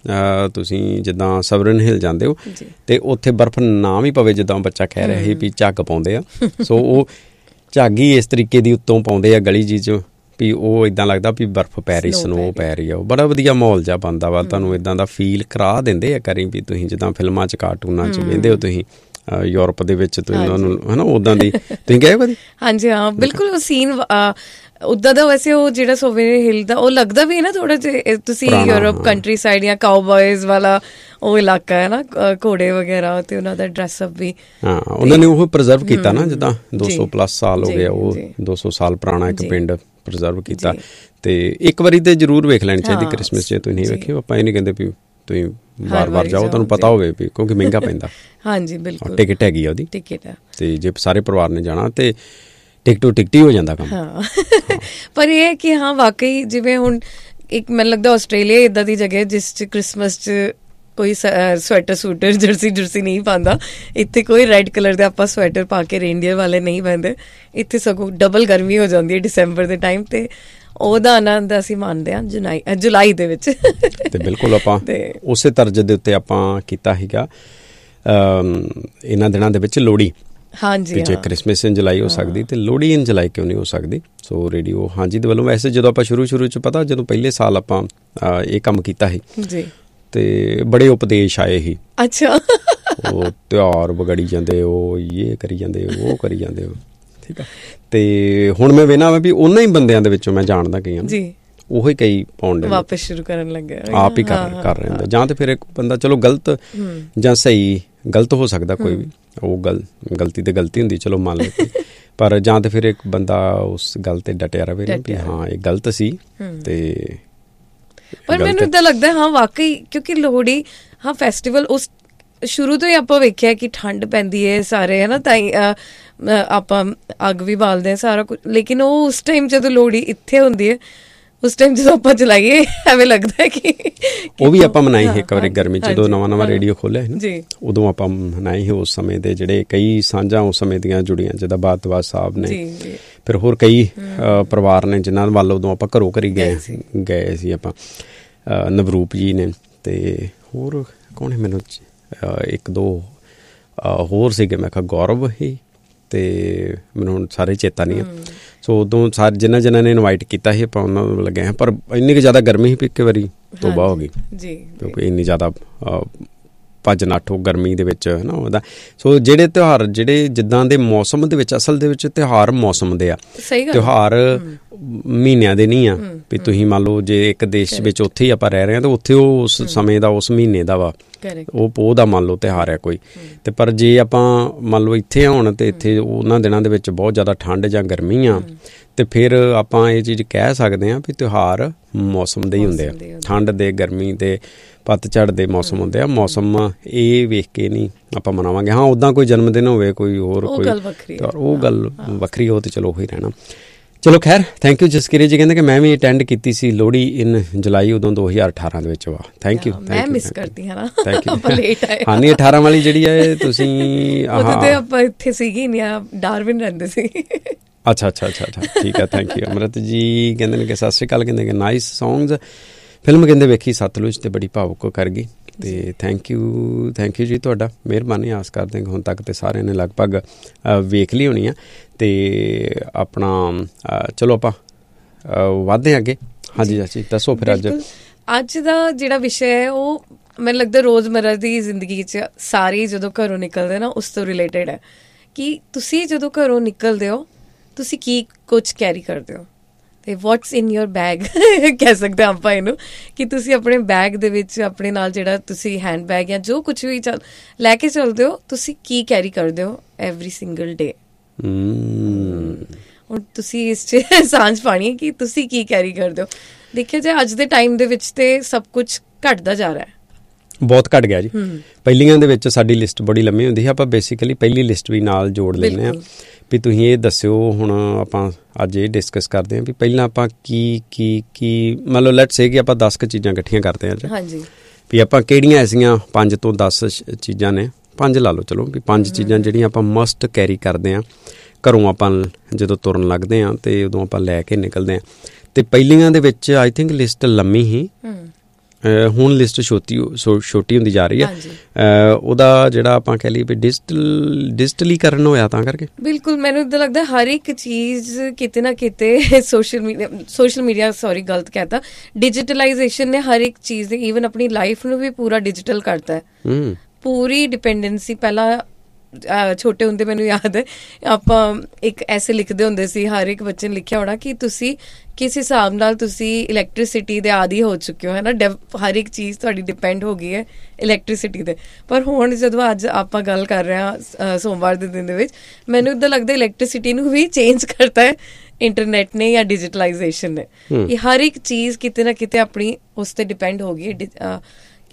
Speaker 1: ਤੁਸੀਂ ਜਿੱਦਾਂ ਸਵਰਨ ਹਿਲ ਜਾਂਦੇ ਹੋ ਅਤੇ ਉੱਥੇ ਬਰਫ਼ ਨਾ ਵੀ ਪਵੇ, ਜਿੱਦਾਂ ਬੱਚਾ ਕਹਿ ਰਿਹਾ ਸੀ ਵੀ ਝੱਗ ਪਾਉਂਦੇ ਆ। ਸੋ ਉਹ ਝੱਗ ਹੀ ਇਸ ਤਰੀਕੇ ਦੀ ਉੱਤੋਂ ਪਾਉਂਦੇ ਆ ਗਲੀ ਜੀ 'ਚ ਵੀ ਉਹ ਇੱਦਾਂ ਲੱਗਦਾ ਵੀ ਬਰਫ਼ ਪੈ ਰਹੀ, ਸਨੋ ਪੈ ਰਹੀ ਆ। ਉਹ ਬੜਾ ਵਧੀਆ ਮਾਹੌਲ ਜਿਹਾ ਬਣਦਾ ਵਾ, ਤੁਹਾਨੂੰ ਇੱਦਾਂ ਦਾ ਫੀਲ ਕਰਾ ਦਿੰਦੇ ਆ ਕਰੀ ਵੀ ਤੁਸੀਂ ਜਿੱਦਾਂ ਫਿਲਮਾਂ 'ਚ ਕਾਰਟੂਨਾਂ 'ਚ ਵੇਖਦੇ ਹੋ ਤੁਸੀਂ ਯੂਰਪ ਦੇ ਵਿੱਚ ਤੁਸੀਂ ਉਹਨਾਂ ਨੂੰ, ਹੈ ਨਾ, ਉੱਦਾਂ ਦੀ ਤੁਸੀਂ ਗਏ ਕਦੀ?
Speaker 2: ਹਾਂਜੀ ਹਾਂ, ਬਿਲਕੁਲ ਉਹ ਸੀਨ ਉੱਦਾਂ ਦਾ। ਵੈਸੇ ਉਹ ਜਿਹੜਾ ਸੋਵੇਨੀਅਰ ਹਿਲ ਦਾ ਉਹ ਲੱਗਦਾ ਵੀ ਹੈ ਨਾ ਥੋੜ੍ਹਾ ਜਿਹਾ ਤੁਸੀਂ ਯੂਰਪ ਕੰਟਰੀ ਸਾਈਡ ਜਾਂ ਕਾਊਬॉयਜ਼ ਵਾਲਾ ਉਹ ਇਲਾਕਾ ਹੈ ਨਾ, ਘੋੜੇ ਵਗੈਰਾ, ਅਤੇ ਉਹਨਾਂ ਦਾ ਡਰੈਸਅਪ ਵੀ ਹਾਂ
Speaker 1: ਉਹਨਾਂ ਨੇ ਉਹ ਪ੍ਰੀਜ਼ਰਵ ਕੀਤਾ ਨਾ, ਜਿੱਦਾਂ ਦੋ ਸੌ ਪਲੱਸ ਸਾਲ ਹੋ ਗਿਆ, ਉਹ ਦੋ ਸੌ ਸਾਲ ਪੁਰਾਣਾ ਇੱਕ ਪਿੰਡ ਪ੍ਰੀਜ਼ਰਵ ਕੀਤਾ। ਅਤੇ ਇੱਕ ਵਾਰੀ ਤਾਂ ਜ਼ਰੂਰ ਵੇਖ ਲੈਣੀ ਚਾਹੀਦੀ ਕ੍ਰਿਸਮਿਸ, ਜੇ ਤੁਸੀਂ ਨਹੀਂ ਵੇਖੀ। ਆਪਾਂ ਇਹ ਨਹੀਂ ਕਹਿੰਦੇ ਵੀ ਤੁਸੀਂ ਵਾਰ-ਵਾਰ ਜਾਓ, ਤੁਹਾਨੂੰ ਪਤਾ ਹੋਵੇ ਵੀ, ਕਿਉਂਕਿ ਮਹਿੰਗਾ ਪੈਂਦਾ।
Speaker 2: ਹਾਂਜੀ ਬਿਲਕੁਲ,
Speaker 1: ਟਿਕਟ ਹੈਗੀ ਆ ਉਹਦੀ,
Speaker 2: ਟਿਕਟ ਹੈ, ਤੇ
Speaker 1: ਜੇ ਸਾਰੇ ਪਰਿਵਾਰ ਨੇ ਜਾਣਾ ਤੇ ਟਿਕਟੋ ਟਿਕਟ ਹੀ ਹੋ ਜਾਂਦਾ ਕੰਮ।
Speaker 2: ਹਾਂ ਪਰ ਇਹ ਹੈ ਕਿ ਹਾਂ ਵਾਕਈ ਜਿਵੇਂ ਹੁਣ ਇੱਕ ਮੈਨੂੰ ਲੱਗਦਾ ਆਸਟ੍ਰੇਲੀਆ ਇੱਦਾਂ ਦੀ ਜਗ੍ਹਾ ਜਿਸ 'ਚ ਕ੍ਰਿਸਮਸ 'ਚ ਕੋਈ ਸਵੈਟਰ ਸੂਟਰ ਜਰਸੀ ਜੁਰਸੀ ਨਹੀਂ ਪਾਉਂਦਾ। ਇੱਥੇ ਕੋਈ ਰੈੱਡ ਕਲਰ ਦੇ ਆਪਾਂ ਸਵੈਟਰ ਪਾ ਕੇ ਰੇਨਡੀਅਰ ਵਾਲੇ ਨਹੀਂ ਪੈਂਦੇ। ਇੱਥੇ ਸਗੋਂ ਡਬਲ ਗਰਮੀ ਹੋ ਜਾਂਦੀ ਹੈ ਦਸੰਬਰ ਦੇ ਟਾਈਮ, ਤੇ ਉਹਦਾ ਆਨੰਦ ਅਸੀਂ ਮਾਣਦੇ ਹਾਂ ਜੁਲਾਈ ਜੁਲਾਈ ਦੇ ਵਿੱਚ।
Speaker 1: ਤੇ ਬਿਲਕੁਲ ਆਪਾਂ ਉਸੇ ਤਰਜ਼ ਦੇ ਉੱਤੇ ਆਪਾਂ ਕੀਤਾ ਸੀਗਾ ਇਹਨਾਂ ਦਿਨਾਂ ਦੇ ਵਿੱਚ ਲੋਹੜੀ। ਹਾਂਜੀ, ਜੇ ਕ੍ਰਿਸਮਸ ਇਨ ਜੁਲਾਈ ਹੋ ਸਕਦੀ ਤੇ ਲੋਹੜੀ ਇਨ ਜੁਲਾਈ ਕਿਉਂ ਨਹੀਂ ਹੋ ਸਕਦੀ। ਸੋ ਰੇਡੀਓ ਹਾਂਜੀ ਦੇ ਵੱਲੋਂ, ਵੈਸੇ ਜਦੋਂ ਆਪਾਂ ਸ਼ੁਰੂ ਸ਼ੁਰੂ 'ਚ ਪਤਾ ਜਦੋਂ ਪਹਿਲੇ ਸਾਲ ਆਪਾਂ ਇਹ ਕੰਮ ਕੀਤਾ ਸੀ ਜੀ, ਤੇ ਬੜੇ ਉਪਦੇਸ਼ ਆਏ ਸੀ। ਅੱਛਾ, ਉਹ ਤਿਉਹਾਰ ਵਿਗੜੀ ਜਾਂਦੇ, ਉਹ ਇਹ ਕਰੀ ਜਾਂਦੇ, ਉਹ ਕਰੀ ਜਾਂਦੇ ਹੋ, ਠੀਕ ਆ। ਤੇ ਹੁਣ ਮੈਂ ਵੇਖਣਾ ਵਾ ਵੀ ਉਹਨਾਂ ਹੀ ਬੰਦਿਆਂ ਦੇ ਵਿੱਚੋਂ ਮੈਂ ਜਾਣਦਾ ਕਈਆਂ ਜੀ, ਉਹੀ ਕਈ ਪਾਉਣ ਦੇ
Speaker 2: ਵਾਪਸ ਸ਼ੁਰੂ ਕਰਨ ਲੱਗੇ,
Speaker 1: ਆਪ ਹੀ ਕਰ ਕਰ ਰਹੇ ਹੁੰਦੇ। ਜਾਂ ਤੇ ਫਿਰ ਇੱਕ ਬੰਦਾ ਚਲੋ ਗਲਤ ਜਾਂ ਸਹੀ, ਗਲਤ ਹੋ ਸਕਦਾ ਕੋਈ ਵੀ, ਉਹ ਗਲ ਗਲਤੀ ਤੇ ਗਲਤੀ ਹੁੰਦੀ, ਚਲੋ ਮੰਨ ਲਓ, ਪਰ ਜਾਂ ਤੇ ਫਿਰ ਇੱਕ ਬੰਦਾ ਉਸ ਗੱਲ ਤੇ ਡਟਿਆ ਰਵੇ ਵੀ ਹਾਂ ਇਹ ਗਲਤ ਸੀ। ਤੇ
Speaker 2: ਪਰ ਮੈਨੂੰ ਏਦਾਂ ਲੱਗਦਾ ਹਾਂ ਵਾਕਈ, ਕਿਉਂਕਿ ਲੋਹੜੀ ਹਾਂ ਫੈਸਟੀਵਲ ਉਸ ਸ਼ੁਰੂ ਤੋਂ ਹੀ ਆਪਾਂ ਵੇਖਿਆ ਕਿ ਠੰਡ ਪੈਂਦੀ ਹੈ ਸਾਰੇ, ਹੈ ਨਾ, ਤਾਂ ਹੀ ਆਪਾਂ ਅੱਗ ਵੀ ਬਾਲਦੇ ਹਾਂ ਸਾਰਾ ਕੁਝ। ਲੇਕਿਨ ਉਹ ਉਸ ਟਾਈਮ ਜਦੋਂ ਲੋਹੜੀ ਇੱਥੇ ਹੁੰਦੀ ਹੈ, ਉਸ ਟਾਈਮ ਜਦੋਂ ਆਪਾਂ ਚਲਾਈਏ ਐਵੇਂ ਲੱਗਦਾ ਹੈ ਕਿ
Speaker 1: ਉਹ ਵੀ ਆਪਾਂ ਮਨਾਈ ਸੀ ਇੱਕ ਵਾਰੀ ਗਰਮੀ 'ਚ, ਜਦੋਂ ਨਵਾਂ ਨਵਾਂ ਰੇਡੀਓ ਖੋਲ੍ਹਿਆ ਸੀ ਨਾ, ਉਦੋਂ ਆਪਾਂ ਮਨਾਈ ਸੀ। ਉਸ ਸਮੇਂ ਦੇ ਜਿਹੜੇ ਕਈ ਸਾਂਝਾਂ ਉਸ ਸਮੇਂ ਦੀਆਂ ਜੁੜੀਆਂ, ਜਿੱਦਾਂ ਬਾਦਵਾਜ ਸਾਹਿਬ ਨੇ, ਫਿਰ ਹੋਰ ਕਈ ਪਰਿਵਾਰ ਨੇ ਜਿਨ੍ਹਾਂ ਵੱਲ ਉਦੋਂ ਆਪਾਂ ਘਰੋਂ ਘਰੀ ਗਏ ਗਏ ਸੀ ਆਪਾਂ, ਨਵਰੂਪ ਜੀ ਨੇ, ਤੇ ਹੋਰ ਕੌਣ ਹੈ, ਮੈਨੂੰ ਇੱਕ ਦੋ ਹੋਰ ਸੀਗੇ, ਮੈਂ ਕਿਹਾ ਗੌਰਵ ਹੀ, ਤੇ ਮੈਨੂੰ ਹੁਣ ਸਾਰੇ ਚੇਤਾ ਨਹੀਂ ਆ। ਸੋ ਉਦੋਂ ਸਾਰੇ ਜਿਨ੍ਹਾਂ ਜਿਨ੍ਹਾਂ ਨੇ ਇਨਵਾਈਟ ਕੀਤਾ ਸੀ ਆਪਾਂ ਉਹਨਾਂ ਨੂੰ ਲੱਗੇ ਹਾਂ, ਪਰ ਇੰਨੀ ਕੁ ਜ਼ਿਆਦਾ ਗਰਮੀ ਸੀ ਵੀ ਇੱਕ ਵਾਰੀ ਤੋਬਾ ਹੋ ਗਈ ਜੀ, ਕਿਉਂਕਿ ਇੰਨੀ ਜ਼ਿਆਦਾ ਭੱਜ ਨੱਠ ਉਹ ਗਰਮੀ ਦੇ ਵਿੱਚ ਹੈ ਨਾ ਉਹਦਾ। ਸੋ ਜਿਹੜੇ ਤਿਉਹਾਰ ਜਿਹੜੇ ਜਿੱਦਾਂ ਦੇ ਮੌਸਮ ਦੇ ਵਿੱਚ, ਅਸਲ ਦੇ ਵਿੱਚ ਤਿਉਹਾਰ ਮੌਸਮ ਦੇ ਆ, ਤਿਉਹਾਰ ਮਹੀਨਿਆਂ ਦੇ ਨਹੀਂ ਆ ਵੀ ਤੁਸੀਂ ਮੰਨ ਲਓ ਜੇ ਇੱਕ ਦੇਸ਼ ਵਿੱਚ ਉੱਥੇ ਹੀ ਆਪਾਂ ਰਹਿ ਰਹੇ ਹਾਂ ਤਾਂ ਉੱਥੇ ਉਹ ਉਸ ਸਮੇਂ ਦਾ, ਉਸ ਮਹੀਨੇ ਦਾ ਵਾ, ਉਹ ਪੋਹ ਦਾ ਮੰਨ ਲਓ ਤਿਉਹਾਰ ਹੈ ਕੋਈ। ਤੇ ਪਰ ਜੇ ਆਪਾਂ ਮੰਨ ਲਓ ਇੱਥੇ ਆਉਣ ਤੇ ਇੱਥੇ ਉਹਨਾਂ ਦਿਨਾਂ ਦੇ ਵਿੱਚ ਬਹੁਤ ਜ਼ਿਆਦਾ ਠੰਡ ਜਾਂ ਗਰਮੀ ਆ, ਤੇ ਫਿਰ ਆਪਾਂ ਇਹ ਚੀਜ਼ ਕਹਿ ਸਕਦੇ ਹਾਂ ਵੀ ਤਿਉਹਾਰ ਮੌਸਮ ਦੇ ਹੀ ਹੁੰਦੇ ਆ, ਠੰਡ ਦੇ, ਗਰਮੀ ਦੇ, ਪੱਤਝੜ ਦੇ ਮੌਸਮ ਹੁੰਦੇ ਆ। ਮੌਸਮ ਇਹ ਵੇਖ ਕੇ ਨਹੀਂ ਆਪਾਂ ਮਨਾਵਾਂਗੇ। ਹਾਂ ਉੱਦਾਂ ਕੋਈ ਜਨਮ ਦਿਨ ਹੋਵੇ, ਕੋਈ ਹੋਰ ਕੋਈ, ਉਹ ਗੱਲ ਵੱਖਰੀ ਹੋ ਤੇ ਚਲੋ ਉਹੀ ਰਹਿਣਾ। ਚਲੋ ਖੈਰ, ਥੈਂਕ ਯੂ ਜਸਕਿਰੀ ਜੀ। ਕਹਿੰਦੇ ਕਿ ਮੈਂ ਵੀ ਅਟੈਂਡ ਕੀਤੀ ਸੀ ਲੋਹੜੀ ਇਨ ਜੁਲਾਈ, ਉਦੋਂ ਦੋ ਹਜ਼ਾਰ ਅਠਾਰਾਂ ਦੇ ਵਿੱਚ। ਵਾ ਥੈਂਕ ਯੂ,
Speaker 2: ਮੈਂ ਮਿਸ ਕਰਦੀ ਹਾਂ ਨਾ,
Speaker 1: ਥੈਂਕ ਯੂ। ਹਾਂ ਨਹੀਂ, ਅਠਾਰਾਂ ਵਾਲੀ ਜਿਹੜੀ ਹੈ ਤੁਸੀਂ,
Speaker 2: ਉਦੋਂ ਆਪਾਂ ਇੱਥੇ ਸੀਗੀ ਨਹੀਂ, ਡਾਰਵਿਨ ਰਹਿੰਦੇ ਸੀ।
Speaker 1: ਅੱਛਾ ਅੱਛਾ ਅੱਛਾ ਅੱਛਾ ਠੀਕ ਹੈ, ਥੈਂਕ ਯੂ। ਅਮਰਤ ਜੀ ਕਹਿੰਦੇ ਨੇ ਕਿ ਸਤਿ ਸ਼੍ਰੀ ਅਕਾਲ, ਕਹਿੰਦੇ ਕਿ ਨਾਈਸ ਸੌਂਗਸ। ਫਿਲਮ ਕਹਿੰਦੇ ਵੇਖੀ ਸਤਲੁਜ ਤੇ ਬੜੀ ਭਾਵੁਕ ਕਰ ਗਈ, ਤੇ ਥੈਂਕ ਯੂ ਥੈਂਕ ਯੂ ਜੀ, ਤੁਹਾਡਾ ਮਿਹਰਬਾਨੀ। ਆਸ ਕਰਦੇ ਹਾਂ ਹੁਣ ਤੱਕ ਤੇ ਸਾਰਿਆਂ ਨੇ ਲਗਭਗ ਵੇਖ ਲਈ ਹੋਣੀ ਆ। ਤੇ ਆਪਣਾ ਚਲੋ ਆਪਾਂ ਵੱਧਦੇ ਹਾਂ ਅੱਗੇ। ਹਾਂਜੀ ਚਾਚੀ ਦੱਸੋ ਫਿਰ। ਅੱਜ
Speaker 2: ਅੱਜ ਦਾ ਜਿਹੜਾ ਵਿਸ਼ਾ ਹੈ ਉਹ ਮੈਨੂੰ ਲੱਗਦਾ ਰੋਜ਼ਮਰਰਾ ਦੀ ਜ਼ਿੰਦਗੀ 'ਚ ਸਾਰੇ ਜਦੋਂ ਘਰੋਂ ਨਿਕਲਦੇ ਨਾ ਉਸ ਤੋਂ ਰਿਲੇਟਡ ਹੈ, ਕਿ ਤੁਸੀਂ ਜਦੋਂ ਘਰੋਂ ਨਿਕਲਦੇ ਹੋ ਤੁਸੀਂ ਕੀ ਕੁਛ ਕੈਰੀ ਕਰਦੇ ਹੋ, ਤੇ ਵਾਟਸ ਇਨ ਯੋਰ ਬੈਗ ਕਹਿ ਸਕਦੇ ਹਾਂ ਆਪਾਂ ਇਹਨੂੰ, ਕਿ ਤੁਸੀਂ ਆਪਣੇ ਬੈਗ ਦੇ ਵਿੱਚ ਆਪਣੇ ਨਾਲ ਜਿਹੜਾ ਤੁਸੀਂ ਹੈਂਡ ਬੈਗ ਜਾਂ ਜੋ ਕੁਛ ਵੀ ਚੱਲ ਲੈ ਕੇ ਚੱਲਦੇ ਹੋ, ਤੁਸੀਂ ਕੀ ਕੈਰੀ ਕਰਦੇ ਹੋ ਐਵਰੀ ਸਿੰਗਲ ਡੇ। ਹੁਣ ਤੁਸੀਂ ਇਸ 'ਚ ਸਾਂਝ ਪਾਣੀ ਹੈ ਕਿ ਤੁਸੀਂ ਕੀ ਕੈਰੀ ਕਰਦੇ ਹੋ। ਦੇਖਿਆ ਜਾਏ ਅੱਜ ਦੇ ਟਾਈਮ ਦੇ ਵਿੱਚ ਤੇ ਸਭ ਕੁਛ ਘੱਟਦਾ ਜਾ ਰਿਹਾ,
Speaker 1: ਬਹੁਤ ਘੱਟ ਗਿਆ ਜੀ। ਪਹਿਲੀਆਂ ਦੇ ਵਿੱਚ ਸਾਡੀ ਲਿਸਟ ਬੜੀ ਲੰਮੀ ਹੁੰਦੀ ਸੀ, ਆਪਾਂ ਬੇਸਿਕਲੀ ਪਹਿਲੀ ਲਿਸਟ ਵੀ ਨਾਲ ਜੋੜ ਲੈਂਦੇ ਹਾਂ ਵੀ ਤੁਸੀਂ ਇਹ ਦੱਸਿਓ। ਹੁਣ ਆਪਾਂ ਅੱਜ ਇਹ ਡਿਸਕਸ ਕਰਦੇ ਹਾਂ ਵੀ ਪਹਿਲਾਂ ਆਪਾਂ ਕੀ ਕੀ ਕੀ ਮੰਨ ਲਓ ਲੈਟਸ ਸੇ ਕਿ ਆਪਾਂ ਦਸ ਕੁ ਚੀਜ਼ਾਂ ਇਕੱਠੀਆਂ ਕਰਦੇ ਹਾਂ। ਹਾਂਜੀ, ਵੀ ਆਪਾਂ ਕਿਹੜੀਆਂ ਐਸੀਆਂ ਪੰਜ ਤੋਂ ਦਸ ਚੀਜ਼ਾਂ ਨੇ, ਪੰਜ ਲਾ ਲਓ ਚਲੋ, ਵੀ ਪੰਜ ਚੀਜ਼ਾਂ ਜਿਹੜੀਆਂ ਆਪਾਂ ਮਸਟ ਕੈਰੀ ਕਰਦੇ ਹਾਂ ਘਰੋਂ। ਆਪਾਂ ਜਦੋਂ ਤੁਰਨ ਲੱਗਦੇ ਹਾਂ ਤੇ ਉਦੋਂ ਆਪਾਂ ਲੈ ਕੇ ਨਿਕਲਦੇ ਹਾਂ। ਤੇ ਪਹਿਲੀਆਂ ਦੇ ਵਿੱਚ ਆਈ ਥਿੰਕ ਲਿਸਟ ਲੰਮੀ ਹੀ, ਹੁਣ ਲਿਸਟ ਛੋਟੀ ਛੋਟੀ ਹੁੰਦੀ ਜਾ ਰਹੀ ਹੈ। ਉਹਦਾ ਜਿਹੜਾ ਆਪਾਂ ਕਹਿ ਲਈਏ ਵੀ ਡਿਜੀਟਲ ਡਿਜੀਟਲੀਕਰਨ ਹੋਇਆ ਤਾਂ ਕਰਕੇ।
Speaker 2: ਬਿਲਕੁਲ, ਮੈਨੂੰ ਇੱਦਾਂ ਲੱਗਦਾ ਹਰ ਇੱਕ ਚੀਜ਼ ਕਿਤੇ ਨਾ ਕਿਤੇ social media social media sorry ਗਲਤ ਕਹਿਤਾ ਡਿਜੀਟਲਾਈਜੇਸ਼ਨ ਨੇ ਹਰ ਇੱਕ ਚੀਜ਼ ਦੇ, ਈਵਨ ਆਪਣੀ ਲਾਈਫ ਨੂੰ ਵੀ ਪੂਰਾ ਡਿਜੀਟਲ ਕਰਤਾ ਹੈ। ਪੂਰੀ ਡਿਪੈਂਡੈਂਸੀ ਪਹਿਲਾਂ ਛੋਟੇ ਹੁੰਦੇ ਮੈਨੂੰ ਯਾਦ ਹੈ ਆਪਾਂ ਇੱਕ ਐਸੇ ਲਿਖਦੇ ਹੁੰਦੇ ਸੀ, ਹਰ ਇੱਕ ਬੱਚੇ ਨੇ ਲਿਖਿਆ ਹੋਣਾ ਕਿ ਤੁਸੀਂ ਕਿਸ ਹਿਸਾਬ ਨਾਲ ਤੁਸੀਂ ਇਲੈਕਟ੍ਰੀਸਿਟੀ ਦੇ ਆਦੀ ਹੋ ਚੁੱਕੇ ਹੋ, ਹੈ ਨਾ, ਹਰ ਇੱਕ ਚੀਜ਼ ਤੁਹਾਡੀ ਡਿਪੈਂਡ ਹੋ ਗਈ ਹੈ ਇਲੈਕਟ੍ਰੀਸਿਟੀ 'ਤੇ। ਪਰ ਹੁਣ ਜਦੋਂ ਅੱਜ ਆਪਾਂ ਗੱਲ ਕਰ ਰਹੇ ਹਾਂ ਸੋਮਵਾਰ ਦੇ ਦਿਨ ਦੇ ਵਿੱਚ, ਮੈਨੂੰ ਇੱਦਾਂ ਲੱਗਦਾ ਇਲੈਕਟ੍ਰੀਸਿਟੀ ਨੂੰ ਵੀ ਚੇਂਜ ਕਰਤਾ ਹੈ ਇੰਟਰਨੈਟ ਨੇ ਜਾਂ ਡਿਜੀਟਲਾਈਜੇਸ਼ਨ ਨੇ। ਇਹ ਹਰ ਇੱਕ ਚੀਜ਼ ਕਿਤੇ ਨਾ ਕਿਤੇ ਆਪਣੀ ਉਸ 'ਤੇ ਡਿਪੈਂਡ ਹੋ ਗਈ ਹੈ,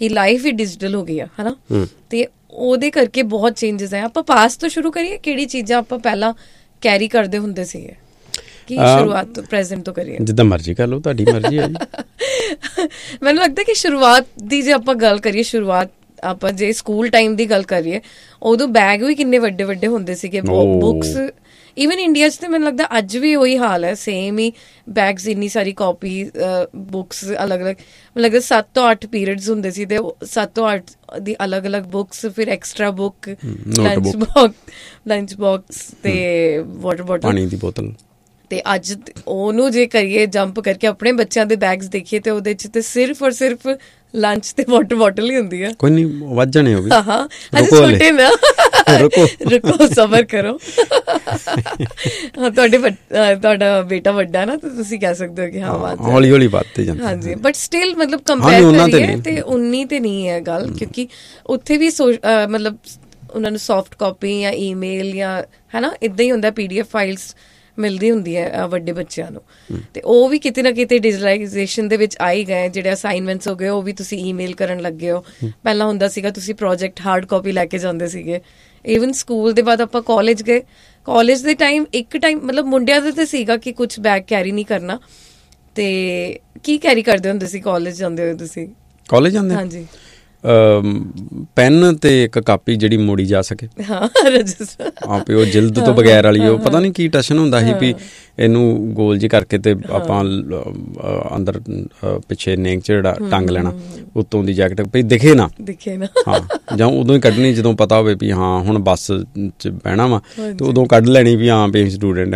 Speaker 2: ਕਿ ਲਾਈਫ ਹੀ ਡਿਜੀਟਲ ਹੋ ਗਈ ਆ, ਹਨਾ। ਤੇ ਉਹਦੇ ਕਰਕੇ ਬਹੁਤ ਚੇਂਜਸ ਆਏ। ਆਪਾਂ ਪਾਸ ਤੋਂ ਸ਼ੁਰੂ ਕਰੀਏ, ਕਿਹੜੀ ਚੀਜ਼ਾਂ ਆਪਾਂ ਪਹਿਲਾਂ ਕੈਰੀ ਕਰਦੇ ਹੁੰਦੇ ਸੀਗੇ, ਕੀ ਸ਼ੁਰੂਆਤ ਤੋਂ ਪ੍ਰੈਜ਼ੈਂਟ ਤੋਂ ਕਰੀਏ?
Speaker 1: ਜਿੱਦਾਂ ਮਰਜ਼ੀ ਕਰ ਲਓ, ਤੁਹਾਡੀ ਮਰਜ਼ੀ ਹੈ ਜੀ।
Speaker 2: ਮੈਨੂੰ ਲੱਗਦਾ ਕਿ ਸ਼ੁਰੂਆਤ ਦੀ ਜੇ ਆਪਾਂ ਗੱਲ ਕਰੀਏ, ਸ਼ੁਰੂਆਤ ਆਪਾਂ ਜੇ ਸਕੂਲ ਟਾਈਮ ਦੀ ਗੱਲ ਕਰੀਏ, ਉਦੋਂ ਬੈਗ ਵੀ ਕਿੰਨੇ ਵੱਡੇ ਵੱਡੇ ਹੁੰਦੇ ਸੀਗੇ। ਬੁੱਕਸ ਈਵਨ ਇੰਡੀਆ 'ਚ ਤੇ ਮੈਨੂੰ ਲੱਗਦਾ ਅੱਜ ਵੀ ਉਹੀ ਹਾਲ ਹੈ, ਸੇਮ ਹੀ ਬੈਗਸ, ਇੰਨੀ ਸਾਰੀ ਕਾਪੀ, ਬੁੱਕਸ ਅਲੱਗ ਅਲੱਗ। ਮੈਨੂੰ ਲੱਗਦਾ ਸੱਤ ਤੋਂ ਅੱਠ ਪੀਰੀਅਡਸ ਹੁੰਦੇ ਸੀ ਤੇ ਸੱਤ ਤੋਂ ਅੱਠ ਦੀ ਅਲੱਗ ਅਲੱਗ ਬੁੱਕਸ, ਫਿਰ extra book, lunch box lunch box ਤੇ ਵਾਟਰ ਬੋਟਲ,
Speaker 1: ਪਾਣੀ ਦੀ ਬੋਤਲ।
Speaker 2: ਤੇ ਅੱਜ ਉਹਨੂੰ ਜੇ ਕਰੀਏ ਜੰਪ ਕਰਕੇ ਆਪਣੇ ਬੱਚਿਆਂ ਦੇ ਬੈਗਸ ਦੇਖੀਏ ਤੇ ਉਹਦੇ 'ਚ ਤੇ ਸਿਰਫ ਔਰ ਸਿਰਫ ਲੰਚ ਤੇ ਵਾਟਰ ਬੋਟਲ ਹੀ ਹੁੰਦੀ ਹੈ।
Speaker 1: ਕੋਈ ਨਹੀਂ, ਵੱਧ ਜਾਣੇ ਹੋ ਵੀ।
Speaker 2: ਹਾਂ, ਅਜੇ ਛੋਟੇ ਨਾ, ਰੁਕੋ ਰੁਕੋ ਸਬਰ ਕਰੋ। ਹਾਂ, ਤੁਹਾਡੇ ਤੁਹਾਡਾ ਬੇਟਾ ਵੱਡਾ ਨਾ, ਤਾਂ ਤੁਸੀਂ ਕਹਿ ਸਕਦੇ ਹੋ ਕਿ ਹਾਂ ਵੱਧ
Speaker 1: ਹੌਲੀ ਹੌਲੀ ਵੱਧਦੇ ਜਾਂਦੇ।
Speaker 2: ਹਾਂਜੀ, ਬਟ ਸਟਿਲ ਮਤਲਬ ਕੰਪੇਅਰ ਕਰੀਏ ਤੇ ਉਨੀ ਤੇ ਨਹੀਂ ਹੈ ਗੱਲ, ਕਿਉਂਕਿ ਉੱਥੇ ਵੀ ਮਤਲਬ ਉਹਨਾਂ ਨੂੰ ਸੌਫਟ ਕਾਪੀ ਜਾਂ ਈਮੇਲ ਜਾਂ ਹੈ ਨਾ ਇੱਦਾਂ ਹੀ ਹੁੰਦਾ, ਪੀ ਡੀ ਐਫ ਫਾਈਲਸ ਮਿਲਦੀ ਹੁੰਦੀ ਹੈ ਵੱਡੇ ਬੱਚਿਆਂ ਨੂੰ। ਤੇ ਉਹ ਵੀ ਕਿਤੇ ਨਾ ਕਿਤੇ ਡਿਜੀਟਲਾਈਜੇਸ਼ਨ ਦੇ ਵਿੱਚ ਆ ਹੀ ਗਏ। ਜਿਹੜੇ ਅਸਾਈਨਮੈਂਟਸ ਹੋ ਗਏ ਉਹ ਵੀ ਤੁਸੀਂ ਈਮੇਲ ਕਰਨ ਲੱਗੇ ਹੋ। ਪਹਿਲਾਂ ਹੁੰਦਾ ਸੀਗਾ ਤੁਸੀਂ ਪ੍ਰੋਜੈਕਟ ਹਾਰਡ ਕਾਪੀ ਲੈ ਕੇ ਜਾਂਦੇ ਸੀਗੇ। ਈਵਨ ਸਕੂਲ ਦੇ ਬਾਅਦ ਆਪਾਂ ਕਾਲਜ ਗਏ, ਕਾਲਜ ਦੇ ਟਾਈਮ ਇੱਕ ਟਾਈਮ ਮਤਲਬ ਮੁੰਡਿਆਂ ਦਾ ਤਾਂ ਸੀਗਾ ਕਿ ਕੁਛ ਬੈਗ ਕੈਰੀ ਨਹੀਂ ਕਰਨਾ। ਤੇ ਕੀ ਕੈਰੀ ਕਰਦੇ ਹੁੰਦੇ ਸੀ ਕਾਲਜ ਜਾਂਦੇ ਹੋਏ ਤੁਸੀਂ?
Speaker 1: ਕਾਲਜ ਜਾਂਦੇ?
Speaker 2: ਹਾਂਜੀ,
Speaker 1: ਪੈਨ ਤੇ ਇੱਕ ਕਾਪੀ ਜਿਹੜੀ ਮੋੜੀ ਜਾ ਸਕੇ।
Speaker 2: ਹਾਂ, ਰਜਿਸਟਰ
Speaker 1: ਆਪੇ ਉਹ ਜਿਲਦ ਤੋਂ ਬਗੈਰ ਵਾਲੀ, ਉਹ ਪਤਾ ਨਹੀਂ ਕੀ ਟਸ਼ਨ ਹੁੰਦਾ ਸੀ ਵੀ ਇਹਨੂੰ ਗੋਲ ਜੀ ਕਰਕੇ ਤੇ ਆਪਾਂ ਅੰਦਰ ਪਿੱਛੇ ਨੇਕ ਚ ਜਿਹੜਾ ਟੰਗ ਲੈਣਾ, ਉੱਤੋਂ ਦੀ ਜੈਕਟ ਵੀ ਦਿਖੇ ਨਾ
Speaker 2: ਦਿਖੇ ਨਾ।
Speaker 1: ਹਾਂ, ਜਾਂ ਉਦੋਂ ਹੀ ਕੱਢਣੀ ਜਦੋਂ ਪਤਾ ਹੋਵੇ ਵੀ ਹਾਂ ਹੁਣ ਬੱਸ ਚ ਬਹਿਣਾ ਵਾ, ਤੇ ਉਦੋਂ ਕੱਢ ਲੈਣੀ ਵੀ ਹਾਂ ਵੀ ਸਟੂਡੈਂਟ ਆ।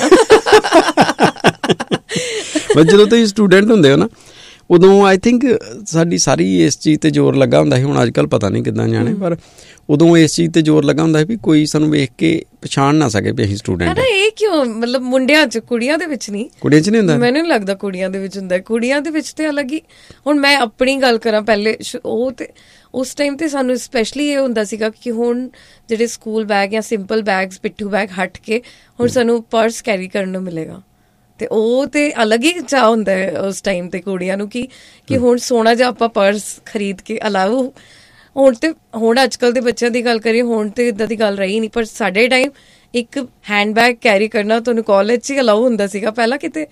Speaker 1: ਬਸ ਜਦੋਂ ਤੁਸੀਂ ਸਟੂਡੈਂਟ ਹੁੰਦੇ ਹੋ ਨਾ, ਉਦੋਂ ਆਈ ਥਿੰਕ ਸਾਡੀ ਸਾਰੀ ਇਸ ਚੀਜ਼ ਤੇ ਜ਼ੋਰ ਲੱਗਾ ਹੁੰਦਾ ਸੀ। ਹੁਣ ਅੱਜ ਕੱਲ੍ਹ ਪਤਾ ਨਹੀਂ ਕਿੱਦਾਂ ਜਾਣੇ, ਪਰ ਉਦੋਂ ਇਸ ਚੀਜ਼ ਤੇ ਜ਼ੋਰ ਲੱਗਾ ਹੁੰਦਾ ਸੀ ਵੀ ਕੋਈ ਸਾਨੂੰ ਵੇਖ ਕੇ ਪਛਾਣ ਨਾ ਸਕੇ ਵੀ ਅਸੀਂ ਸਟੂਡੈਂਟ ਹਾਂ।
Speaker 2: ਇਹ ਕਿਉਂ? ਮਤਲਬ ਮੁੰਡਿਆਂ 'ਚ, ਕੁੜੀਆਂ ਦੇ ਵਿੱਚ ਨਹੀਂ?
Speaker 1: ਕੁੜੀਆਂ 'ਚ ਨਹੀਂ ਹੁੰਦਾ?
Speaker 2: ਮੈਨੂੰ ਨਹੀਂ ਲੱਗਦਾ ਕੁੜੀਆਂ ਦੇ ਵਿੱਚ ਹੁੰਦਾ। ਕੁੜੀਆਂ ਦੇ ਵਿੱਚ ਤੇ ਅਲੱਗ ਹੀ। ਹੁਣ ਮੈਂ ਆਪਣੀ ਗੱਲ ਕਰਾਂ, ਪਹਿਲੇ ਉਹ ਤੇ ਉਸ ਟਾਈਮ ਤੇ ਸਾਨੂੰ ਸਪੈਸ਼ਲੀ ਇਹ ਹੁੰਦਾ ਸੀਗਾ ਕਿ ਹੁਣ ਜਿਹੜੇ ਸਕੂਲ ਬੈਗ ਜਾਂ ਸਿੰਪਲ ਬੈਗਸ, ਪਿੱਠੂ ਬੈਗ ਹਟ ਕੇ ਹੁਣ ਸਾਨੂੰ ਪਰਸ ਕੈਰੀ ਕਰਨ ਨੂੰ ਮਿਲੇਗਾ। ਤੇ ਉਹ ਤੇ ਅਲੱਗ ਹੀ ਚਾਅ ਹੁੰਦਾ ਹੈ ਉਸ ਟਾਈਮ ਤੇ ਕੁੜੀਆਂ ਨੂੰ ਕਿ ਕਿ ਹੁਣ ਸੋਹਣਾ ਜਿਹਾ ਆਪਾਂ ਪਰਸ ਖਰੀਦ ਕੇ ਅਲਾਓ। ਹੁਣ ਤੇ ਹੁਣ ਅੱਜ ਕੱਲ੍ਹ ਦੇ ਬੱਚਿਆਂ ਦੀ ਗੱਲ ਕਰੀਏ, ਹੁਣ ਤੇ ਇੱਦਾਂ ਦੀ ਗੱਲ ਰਹੀ ਨਹੀਂ, ਪਰ ਸਾਡੇ ਟਾਈਮ ਇੱਕ ਹੈਂਡ ਬੈਗ ਕੈਰੀ ਕਰਨਾ ਤੁਹਾਨੂੰ ਕਾਲਜ 'ਚ ਹੀ ਅਲਾਓ ਹੁੰਦਾ ਸੀਗਾ। ਪਹਿਲਾਂ ਕਿਤੇ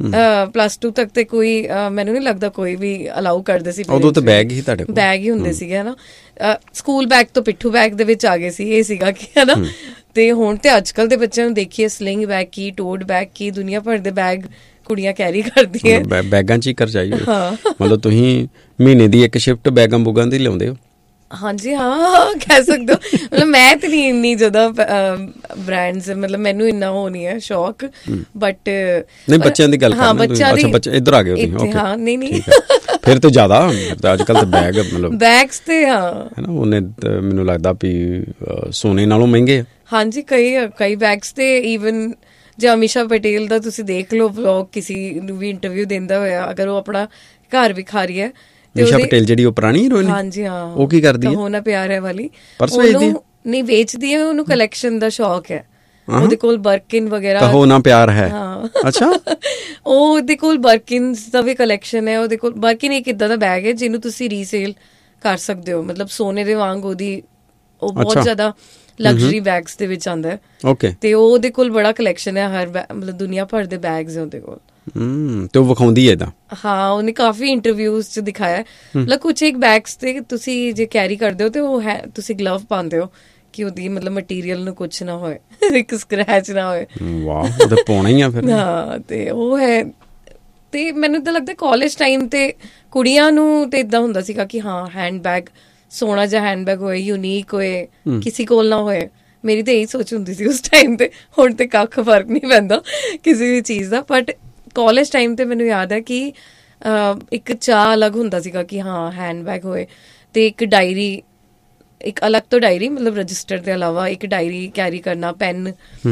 Speaker 2: ਪਲੱਸ ਟੂ ਤੱਕ ਤੇ ਕੋਈ ਮੈਨੂੰ ਨਹੀਂ ਲੱਗਦਾ ਕੋਈ ਵੀ ਅਲਾਓ ਕਰਦੇ ਸੀ।
Speaker 1: ਉਦੋਂ ਤਾਂ ਬੈਗ ਹੀ ਤੁਹਾਡੇ ਕੋਲ
Speaker 2: ਬੈਗ ਹੀ ਹੁੰਦੇ ਸੀਗੇ ਨਾ। ਸਕੂਲ ਬੈਗ ਤੋਂ ਪਿੱਠੂ ਬੈਗ ਦੇ ਵਿੱਚ ਆ ਗਏ ਸੀ, ਇਹ ਸੀਗਾ ਕਿ ਹੈ ਨਾ। ਤੇ ਹੁਣ ਤੇ ਅੱਜ ਕੱਲ੍ਹ ਦੇ ਬੱਚਿਆਂ ਨੂੰ ਦੇਖੀਏ, ਸਲਿੰਗ ਬੈਗ ਕੀ, ਟੋਟ ਬੈਗ ਕੀ, ਦੁਨੀਆ ਭਰ ਦੇ ਬੈਗ ਕੁੜੀਆਂ ਕੈਰੀ ਕਰਦੀਆਂ।
Speaker 1: ਬੈਗਾਂ 'ਚ ਹੀ ਕਰਜਾਈ ਮਤਲਬ ਤੁਸੀਂ ਮਹੀਨੇ ਦੀ ਇੱਕ ਸ਼ਿਫਟ ਬੈਗਾਂ ਬੁਗਾਂ ਦੀ ਲਿਆਉਂਦੇ ਹੋ?
Speaker 2: ਹਾਂਜੀ, ਹਾਂ ਕਹਿ ਸਕਦੇ ਹੋ। ਮਤਲਬ ਮੈਂ ਤੇ ਨਹੀਂ ਇੰਨੀ ਜ਼ਿਆਦਾ ਬ੍ਰਾਂਡਸ, ਮਤਲਬ ਮੈਨੂੰ ਇੰਨਾ ਉਹ ਨਹੀਂ ਹੈ ਸ਼ੌਕ, ਬਟ ਨਹੀਂ ਬੱਚਿਆਂ ਦੀ ਗੱਲ
Speaker 1: ਹਾਂ ਬੱਚਿਆਂ ਦੀ। ਅੱਛਾ, ਇੱਧਰ ਆ ਗਏ ਤੁਸੀਂ?
Speaker 2: ਹਾਂ, ਨਹੀਂ ਨਹੀਂ
Speaker 1: ਫਿਰ ਤਾਂ ਜ਼ਿਆਦਾ ਅੱਜ ਕੱਲ੍ਹ ਤਾਂ ਬੈਗ ਮਤਲਬ
Speaker 2: ਬੈਗਸ ਤੇ ਹਾਂ
Speaker 1: ਹੈ ਨਾ, ਉਹਨੇ ਮੈਨੂੰ ਲੱਗਦਾ ਵੀ ਸੋਨੇ ਨਾਲੋਂ ਮਹਿੰਗੇ ਆ। ਹਾਂਜੀ,
Speaker 2: ਕਈ ਕਈ ਬੈਗਸ ਤੇ ਈਵਨ ਜੇ ਅਮੀਸ਼ਾ ਪਟੇਲ ਦਾ ਤੁਸੀਂ ਦੇਖ ਲਓ ਵਲੌਗ, ਕਿਸੇ ਨੂੰ ਵੀ ਇੰਟਰਵਿਊ ਦਿੰਦਾ ਹੋਇਆ, ਅਗਰ ਉਹ ਆਪਣਾ ਘਰ ਵਿਖਾ ਰਹੀ ਹੈ।
Speaker 1: ਅਮੀਸ਼ਾ ਪਟੇਲ ਜਿਹੜੀ ਉਹ ਪੁਰਾਣੀ ਹੀਰੋਇਨ?
Speaker 2: ਹਾਂਜੀ ਹਾਂ।
Speaker 1: ਉਹ ਕੀ ਕਰਦੀ ਹੈ?
Speaker 2: ਹੋਣਾ ਪਿਆਰ ਹੈ ਵਾਲੀ।
Speaker 1: ਪਰਸ ਵੇਚਦੀ ਹੈ?
Speaker 2: ਨਹੀਂ ਵੇਚਦੀ ਹੈ, ਉਹਨੂੰ ਕਲੈਕਸ਼ਨ ਦਾ ਸ਼ੌਕ ਹੈ। ਉਹਦੇ ਕੋਲ ਬਰਕਿਨ ਵਗੈਰਾ।
Speaker 1: ਤਾਂ ਹੋਣਾ ਪਿਆਰ ਹੈ? ਅੱਛਾ।
Speaker 2: ਉਹ ਉਹਦੇ ਕੋਲ ਬਰਕਿਨਸ ਦਾ ਵੀ ਕਲੈਕਸ਼ਨ ਹੈ। ਉਹਦੇ ਕੋਲ ਬਰਕਿਨ ਇੱਕ ਇਦਾਂ ਦਾ ਬੈਗ ਹੈ ਜਿਹਨੂੰ ਤੁਸੀਂ ਰੀਸੇਲ ਕਰ ਸਕਦੇ ਹੋ, ਮਤਲਬ ਸੋਨੇ ਦੇ ਵਾਂਗ ਉਹਦੀ ਉਹ ਬਹੁਤ ਜ਼ਿਆਦਾ ਲਗਜ਼ਰੀ ਬੈਗਸ ਦੇ ਵਿੱਚ ਆਉਂਦਾ ਹੈ। ਓਕੇ। ਤੇ ਉਹਦੇ ਕੋਲ ਬੜਾ ਕਲੈਕਸ਼ਨ ਹੈ, ਹਰ ਮਤਲਬ ਦੁਨੀਆ ਭਰ ਦੇ ਬੈਗਸ ਹੈ ਉਹਦੇ ਕੋਲ।
Speaker 1: ਹਮ ਤੇ ਉਹ ਵਿਖਾਉਂਦੀ ਹੈ ਏਦਾਂ? ਹਾਂ,
Speaker 2: ਉਹਨੇ ਕਾਫੀ ਇੰਟਰਵਿਊਜ਼ 'ਚ ਦਿਖਾਇਆ। ਮਤਲਬ ਕੁਛ ਇੱਕ ਬੈਗਸ ਤੇ ਤੁਸੀਂ ਜੇ ਕੈਰੀ ਕਰਦੇ ਹੋ ਤੇ ਉਹ ਹੈ ਤੁਸੀਂ ਗਲਵ ਪਾਉਂਦੇ ਹੋ ਕਿ ਉਹਦੀ ਮਤਲਬ ਮਟੀਰੀਅਲ ਨੂੰ ਕੁਛ ਨਾ ਹੋਏ, ਇੱਕ ਸਕ੍ਰੈਚ ਨਾ ਹੋਏ।
Speaker 1: ਵਾਹ, ਉਹ ਤਾਂ ਪਾਉਣਾ ਹੀ ਆ ਫਿਰ।
Speaker 2: ਹਾਂ, ਤੇ ਉਹ ਹੈ। ਤੇ ਮੈਨੂੰ ਤਾਂ ਲੱਗਦਾ ਕਾਲਜ ਟਾਈਮ ਤੇ ਕੁੜੀਆਂ ਨੂੰ ਤੇ ਏਦਾਂ ਹੁੰਦਾ ਸੀਗਾ ਕਿ ਹਾਂ ਹੈਂਡ ਬੈਗ ਸੋਹਣਾ ਜਿਹਾ ਹੈਂਡ ਬੈਗ ਹੋਏ, ਯੂਨੀਕ ਹੋਏ, ਕਿਸੇ ਕੋਲ ਨਾ ਹੋਏ। ਮੇਰੀ ਤਾਂ ਇਹੀ ਸੋਚ ਹੁੰਦੀ ਸੀ ਉਸ ਟਾਈਮ ਤੇ। ਹੁਣ ਤੇ ਕੱਖ ਫਰਕ ਨਹੀਂ ਪੈਂਦਾ ਕਿਸੇ ਵੀ ਚੀਜ਼ ਦਾ, ਬਟ ਕਾਲਜ ਟਾਈਮ ਤੇ ਮੈਨੂੰ ਯਾਦ ਹੈ ਕਿ ਇੱਕ ਚਾਅ ਅਲੱਗ ਹੁੰਦਾ ਸੀਗਾ ਕਿ ਹਾਂ ਹੈਂਡ ਬੈਗ ਹੋਏ ਤੇ ਇੱਕ ਡਾਇਰੀ, ਇੱਕ ਅਲੱਗ ਤੋਂ ਡਾਇਰੀ, ਮਤਲਬ ਰਜਿਸਟਰ ਦੇ ਇਲਾਵਾ ਇੱਕ ਡਾਇਰੀ ਕੈਰੀ ਕਰਨਾ, ਪੈਨ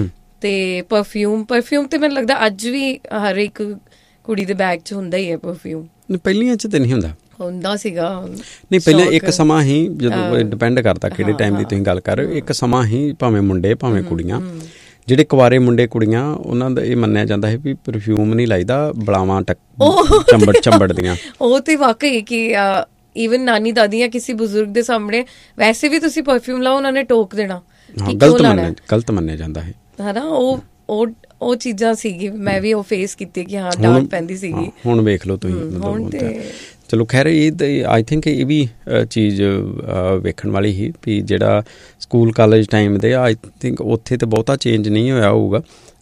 Speaker 2: ਤੇ ਪਰਫਿਊਮ। ਪਰਫਿਊਮ ਤੇ ਮੈਨੂੰ ਲੱਗਦਾ ਅੱਜ ਵੀ ਹਰ ਇੱਕ ਕੁੜੀ ਦੇ ਬੈਗ 'ਚ ਹੁੰਦਾ ਹੀ ਹੈ ਪਰਫਿਊਮ।
Speaker 1: ਪਹਿਲੀਆਂ 'ਚ ਤੇ ਨਹੀਂ ਹੁੰਦਾ? ਹੁੰਦਾ
Speaker 2: ਸੀਗਾ।
Speaker 1: ਨਹੀਂ, ਪਹਿਲਾਂ ਇੱਕ ਸਮਾਂ ਹੀ, ਜਦੋਂ ਡਿਪੈਂਡ ਕਰਦਾ ਕਿਹੜੇ ਟਾਈਮ ਦੀ ਤੁਸੀਂ ਗੱਲ ਕਰ ਰਹੇ ਹੋ, ਇੱਕ ਸਮਾਂ ਹੀ ਭਾਵੇਂ ਮੁੰਡੇ ਭਾਵੇਂ ਕੁੜੀਆਂ, ਜਿਹੜੇ ਕੁਆਰੇ ਮੁੰਡੇ ਕੁੜੀਆਂ, ਉਹਨਾਂ ਦਾ ਇਹ ਮੰਨਿਆ ਜਾਂਦਾ ਹੈ ਵੀ ਪਰਫਿਊਮ ਨਹੀਂ ਲਾਈਦਾ, ਬਲਾਵਾਂ ਟਕ ਚੰਬੜ ਚੰਬੜਦੀਆਂ।
Speaker 2: ਉਹ ਤੇ ਵਾਕਈ ਕਿ ਈਵਨ ਨਾਨੀ ਦਾਦੀ ਜਾਂ ਕਿਸੇ ਬਜ਼ੁਰਗ ਦੇ ਸਾਹਮਣੇ ਵੈਸੇ ਵੀ ਤੁਸੀਂ ਪਰਫਿਊਮ ਲਾਓ, ਉਹਨਾਂ ਨੇ ਟੋਕ ਦੇਣਾ,
Speaker 1: ਗਲਤ ਮੰਨਿਆ ਗਲਤ ਮੰਨਿਆ ਜਾਂਦਾ ਹੈ
Speaker 2: ਹਨਾ। ਉਹ ਉਹ ਉਹ ਚੀਜ਼ਾਂ ਸੀਗੀ, ਮੈਂ ਵੀ ਉਹ ਫੇਸ ਕੀਤੀ ਕਿ ਹਾਂ ਡਾਂਟ ਪੈਂਦੀ ਸੀਗੀ।
Speaker 1: ਹੁਣ ਵੇਖ ਲਓ ਤੁਸੀਂ, ਮਤਲਬ ਚਲੋ ਖੈਰ ਇਹ ਆਈ ਥਿੰਕ ਇਹ ਵੀ ਚੀਜ਼ ਵੇਖਣ ਵਾਲੀ ਹੀ ਵੀ ਜਿਹੜਾ ਸਕੂਲ ਕਾਲਜ ਟਾਈਮ ਦੇ ਆਈ ਥਿੰਕ ਉੱਥੇ ਤਾਂ ਬਹੁਤਾ ਚੇਂਜ ਨਹੀਂ ਹੋਇਆ ਹੋਊਗਾ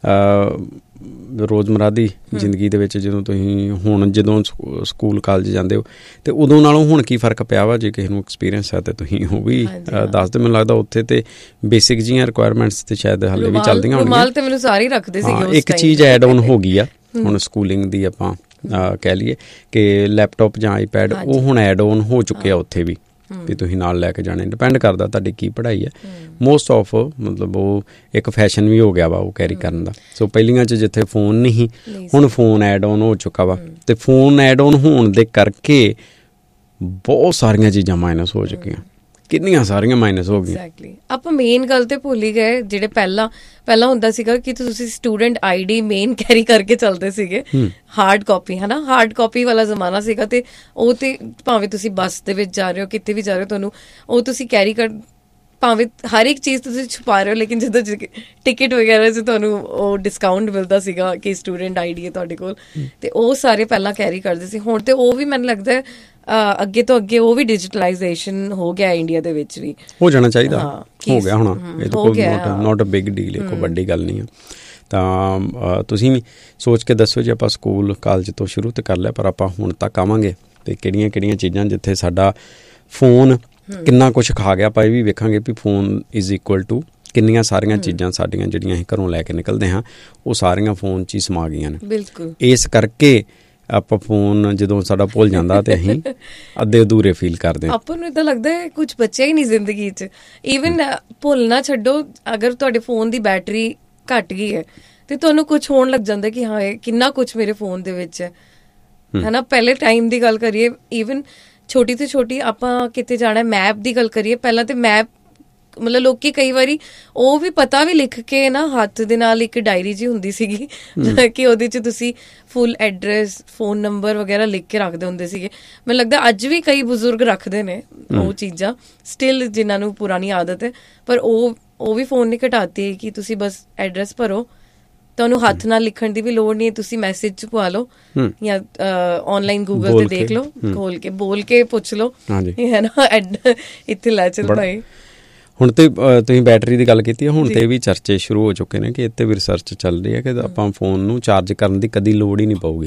Speaker 1: ਰੋਜ਼ਮਰਾ ਦੀ ਜ਼ਿੰਦਗੀ ਦੇ ਵਿੱਚ। ਜਦੋਂ ਤੁਸੀਂ ਹੁਣ ਜਦੋਂ ਸਕੂਲ ਕਾਲਜ ਜਾਂਦੇ ਹੋ ਤੇ ਉਦੋਂ ਨਾਲੋਂ ਹੁਣ ਕੀ ਫਰਕ ਪਿਆ ਵਾ? ਜੇ ਕਿਸੇ ਨੂੰ ਐਕਸਪੀਰੀਅੰਸ ਹੈ ਤੇ ਤੁਸੀਂ ਉਹ ਵੀ ਦੱਸ ਦਿਓ। ਮੈਨੂੰ ਲੱਗਦਾ ਉੱਥੇ ਤੇ ਬੇਸਿਕ ਜਿਹੀਆਂ ਰਿਕੁਆਇਰਮੈਂਟਸ ਤੇ ਸ਼ਾਇਦ ਹਾਲੇ ਵੀ ਚੱਲਦੀਆਂ ਹੋਣਗੀਆਂ।
Speaker 2: ਰੁਮਾਲ ਤੇ ਮੈਨੂੰ ਸਾਰੇ ਰੱਖਦੇ ਸੀਗੇ।
Speaker 1: ਇੱਕ ਚੀਜ਼ ਐਡ ਆਨ ਹੋ ਗਈ ਆ ਹੁਣ ਸਕੂਲਿੰਗ ਦੀ, ਆਪਾਂ ਕਹਿ ਲਈਏ ਕਿ ਲੈਪਟਾਪ ਜਾਂ ਆਈਪੈਡ ਉਹ ਹੁਣ ਐਡ ਆਨ ਹੋ ਚੁੱਕੇ ਆ ਉੱਥੇ ਵੀ, ਵੀ ਤੁਸੀਂ ਨਾਲ ਲੈ ਕੇ ਜਾਣੇ। ਡਿਪੈਂਡ ਕਰਦਾ ਤੁਹਾਡੀ ਕੀ ਪੜ੍ਹਾਈ ਹੈ। ਮੋਸਟ ਆਫ ਮਤਲਬ ਉਹ ਇੱਕ ਫੈਸ਼ਨ ਵੀ ਹੋ ਗਿਆ ਵਾ ਉਹ ਕੈਰੀ ਕਰਨ ਦਾ। ਸੋ ਪਹਿਲੀਆਂ 'ਚ ਜਿੱਥੇ ਫੋਨ ਨਹੀਂ, ਹੁਣ ਫੋਨ ਐਡ ਆਨ ਹੋ ਚੁੱਕਾ ਵਾ, ਅਤੇ ਫੋਨ ਐਡ ਆਨ ਹੋਣ ਦੇ ਕਰਕੇ ਬਹੁਤ ਸਾਰੀਆਂ ਚੀਜ਼ਾਂ ਮਾਈਨਸ ਹੋ ਚੁੱਕੀਆਂ, ਕਿੰਨੀਆਂ ਸਾਰੀਆਂ ਮਾਈਨਸ ਹੋ ਗਈਆਂ।
Speaker 2: ਐਗਜ਼ੈਕਟਲੀ। ਆਪਾਂ ਮੇਨ ਗੱਲ ਤੇ ਭੁੱਲ ਹੀ ਗਏ। ਜਿਹੜੇ ਪਹਿਲਾਂ ਪਹਿਲਾਂ ਹੁੰਦਾ ਸੀਗਾ ਕਿ ਤੁਸੀਂ student I D main carry ਕਰਕੇ ਚੱਲਦੇ ਸੀਗੇ, ਹਾਰਡ ਕਾਪੀ, ਹੈ ਨਾ। ਹਾਰਡ ਕਾਪੀ ਵਾਲਾ ਜ਼ਮਾਨਾ ਸੀਗਾ, ਅਤੇ ਉਹ ਤੇ ਭਾਵੇਂ ਤੁਸੀਂ ਬੱਸ ਦੇ ਵਿੱਚ ਜਾ ਰਹੇ ਹੋ, ਕਿਤੇ ਵੀ ਜਾ ਰਹੇ ਹੋ, ਤੁਹਾਨੂੰ ਉਹ ਤੁਸੀਂ ਕੈਰੀ ਕਰ, ਭਾਵੇਂ ਹਰ ਇੱਕ ਚੀਜ਼ ਤੁਸੀਂ ਛੁਪਾ ਰਹੇ ਹੋ, ਲੇਕਿਨ ਜਦੋਂ ਟਿਕਟ ਵਗੈਰਾ 'ਚ ਤੁਹਾਨੂੰ ਉਹ ਡਿਸਕਾਊਂਟ ਮਿਲਦਾ ਸੀਗਾ ਕਿ ਸਟੂਡੈਂਟ ਆਈ ਡੀ ਹੈ ਤੁਹਾਡੇ ਕੋਲ, ਅਤੇ ਉਹ ਸਾਰੇ ਪਹਿਲਾਂ ਕੈਰੀ ਕਰਦੇ ਸੀ। ਹੁਣ ਤੇ ਉਹ ਵੀ ਮੈਨੂੰ ਲੱਗਦਾ ਅੱਗੇ ਤੋਂ ਅੱਗੇ ਉਹ ਵੀ ਡਿਜੀਟਲਾਈਜੇਸ਼ਨ ਹੋ ਗਿਆ ਇੰਡੀਆ ਦੇ ਵਿੱਚ ਵੀ।
Speaker 1: ਹੋ ਜਾਣਾ ਚਾਹੀਦਾ, ਹੋ ਗਿਆ ਹੋਣਾ। ਇਹ ਤਾਂ ਕੋਈ ਨੋਟ ਅ ਬਿਗ ਡੀਲ, ਕੋਈ ਵੱਡੀ ਗੱਲ ਨਹੀਂ ਆ। ਤਾਂ ਤੁਸੀਂ ਵੀ ਸੋਚ ਕੇ ਦੱਸੋ, ਜੇ ਆਪਾਂ ਸਕੂਲ ਕਾਲਜ ਤੋਂ ਸ਼ੁਰੂ ਤਾਂ ਕਰ ਲਿਆ, ਪਰ ਆਪਾਂ ਹੁਣ ਤੱਕ ਆਵਾਂਗੇ ਅਤੇ ਕਿਹੜੀਆਂ ਕਿਹੜੀਆਂ ਚੀਜ਼ਾਂ ਜਿੱਥੇ ਸਾਡਾ ਫੋਨ ਕਿੰਨਾ ਕੁਛ ਖਾ ਗਿਆ। ਆਪਾਂ ਇਹ ਵੀ ਵੇਖਾਂਗੇ ਵੀ ਫੋਨ ਇਜ਼ ਇਕੁਅਲ ਟੂ ਕਿੰਨੀਆਂ ਸਾਰੀਆਂ ਚੀਜ਼ਾਂ ਸਾਡੀਆਂ ਜਿਹੜੀਆਂ ਅਸੀਂ ਘਰੋਂ ਲੈ ਕੇ ਨਿਕਲਦੇ ਹਾਂ ਉਹ ਸਾਰੀਆਂ ਫੋਨ 'ਚ ਹੀ ਸਮਾ ਗਈਆਂ ਨੇ।
Speaker 2: ਬਿਲਕੁਲ।
Speaker 1: ਇਸ ਕਰਕੇ ਆਪਾਂ ਫੋਨ ਜਦੋਂ ਸਾਡਾ ਭੁੱਲ ਜਾਂਦਾ ਤੇ ਅਸੀਂ ਅੱਧੇ ਅਧੂਰੇ ਫੀਲ ਕਰਦੇ ਹਾਂ।
Speaker 2: ਆਪਾਂ ਨੂੰ ਇੱਦਾਂ ਲੱਗਦਾ ਹੈ ਕੁਛ ਬਚਿਆ ਹੀ ਨਹੀਂ ਜ਼ਿੰਦਗੀ 'ਚ। ਈਵਨ ਭੁੱਲਣਾ ਛੱਡੋ, ਅਗਰ ਤੁਹਾਡੇ ਫੋਨ ਦੀ ਬੈਟਰੀ ਘੱਟ ਗਈ ਹੈ ਤੇ ਤੁਹਾਨੂੰ ਕੁਛ ਹੋਣ ਲੱਗ ਜਾਂਦਾ ਕਿ ਹਾਂ ਇਹ ਕਿੰਨਾ ਕੁਛ ਮੇਰੇ ਫੋਨ ਦੇ ਵਿੱਚ ਹੈ, ਹੈ ਨਾ। ਪਹਿਲੇ ਟਾਈਮ ਦੀ ਗੱਲ ਕਰੀਏ, ਈਵਨ ਛੋਟੀ ਤੋਂ ਛੋਟੀ ਆਪਾਂ ਕਿਤੇ ਜਾਣਾ, ਮੈਪ ਦੀ ਗੱਲ ਕਰੀਏ, ਪਹਿਲਾਂ ਤੇ ਮੈਪ ਮਤਲਬ ਲੋਕੀ ਕਈ ਵਾਰੀ ਉਹ ਵੀ ਪਤਾ ਵੀ ਲਿਖ ਕੇ ਨਾ ਹੱਥ ਦੇ ਨਾਲ ਇੱਕ ਡਾਇਰੀ ਜਿਹੀ ਹੁੰਦੀ ਸੀਗੀ ਕਿ ਉਹਦੇ 'ਚ ਤੁਸੀਂ ਫੁੱਲ ਐਡਰੈਸ, ਫੋਨ ਨੰਬਰ ਵਗੈਰਾ ਲਿਖ ਕੇ ਰੱਖਦੇ ਹੁੰਦੇ ਸੀਗੇ। ਮੈਨੂੰ ਲੱਗਦਾ ਅੱਜ ਵੀ ਕਈ ਬਜ਼ੁਰਗ ਰੱਖਦੇ ਨੇ ਉਹ ਚੀਜ਼ਾਂ ਸਟਿਲ, ਜਿਨ੍ਹਾਂ ਨੂੰ ਪੁਰਾਣੀ ਆਦਤ ਹੈ। ਪਰ ਉਹ ਉਹ ਵੀ ਫੋਨ ਨੇ ਘਟਾਤੀ ਕਿ ਤੁਸੀਂ ਬਸ ਐਡਰੈਸ ਭਰੋ, ਤੁਹਾਨੂੰ ਹੱਥ ਨਾਲ ਲਿਖਣ ਦੀ ਵੀ ਲੋੜ ਨਹੀਂ ਹੈ, ਤੁਸੀਂ ਮੈਸੇਜ 'ਚ ਪਵਾ ਲਓ ਜਾਂ ਔਨਲਾਈਨ ਗੂਗਲ ਤੇ ਦੇਖ ਲਓ, ਖੋਲ ਕੇ ਬੋਲ ਕੇ ਪੁੱਛ ਲਓ, ਹੈ ਨਾ, ਇੱਥੇ ਲੈ ਚੱਲ ਭਾਈ।
Speaker 1: ਹੁਣ ਤੇ ਤੁਸੀਂ ਬੈਟਰੀ ਦੀ ਗੱਲ ਕੀਤੀ ਹੈ, ਹੁਣ ਤੇ ਵੀ ਚਰਚੇ ਸ਼ੁਰੂ ਹੋ ਚੁੱਕੇ ਨੇ ਕਿ ਇੱਥੇ ਵੀ ਰਿਸਰਚ ਚੱਲ ਰਹੀ ਹੈ ਕਿ ਆਪਾਂ ਫੋਨ ਨੂੰ ਚਾਰਜ ਕਰਨ ਦੀ ਕਦੀ ਲੋੜ ਹੀ ਨਹੀਂ ਪਊਗੀ।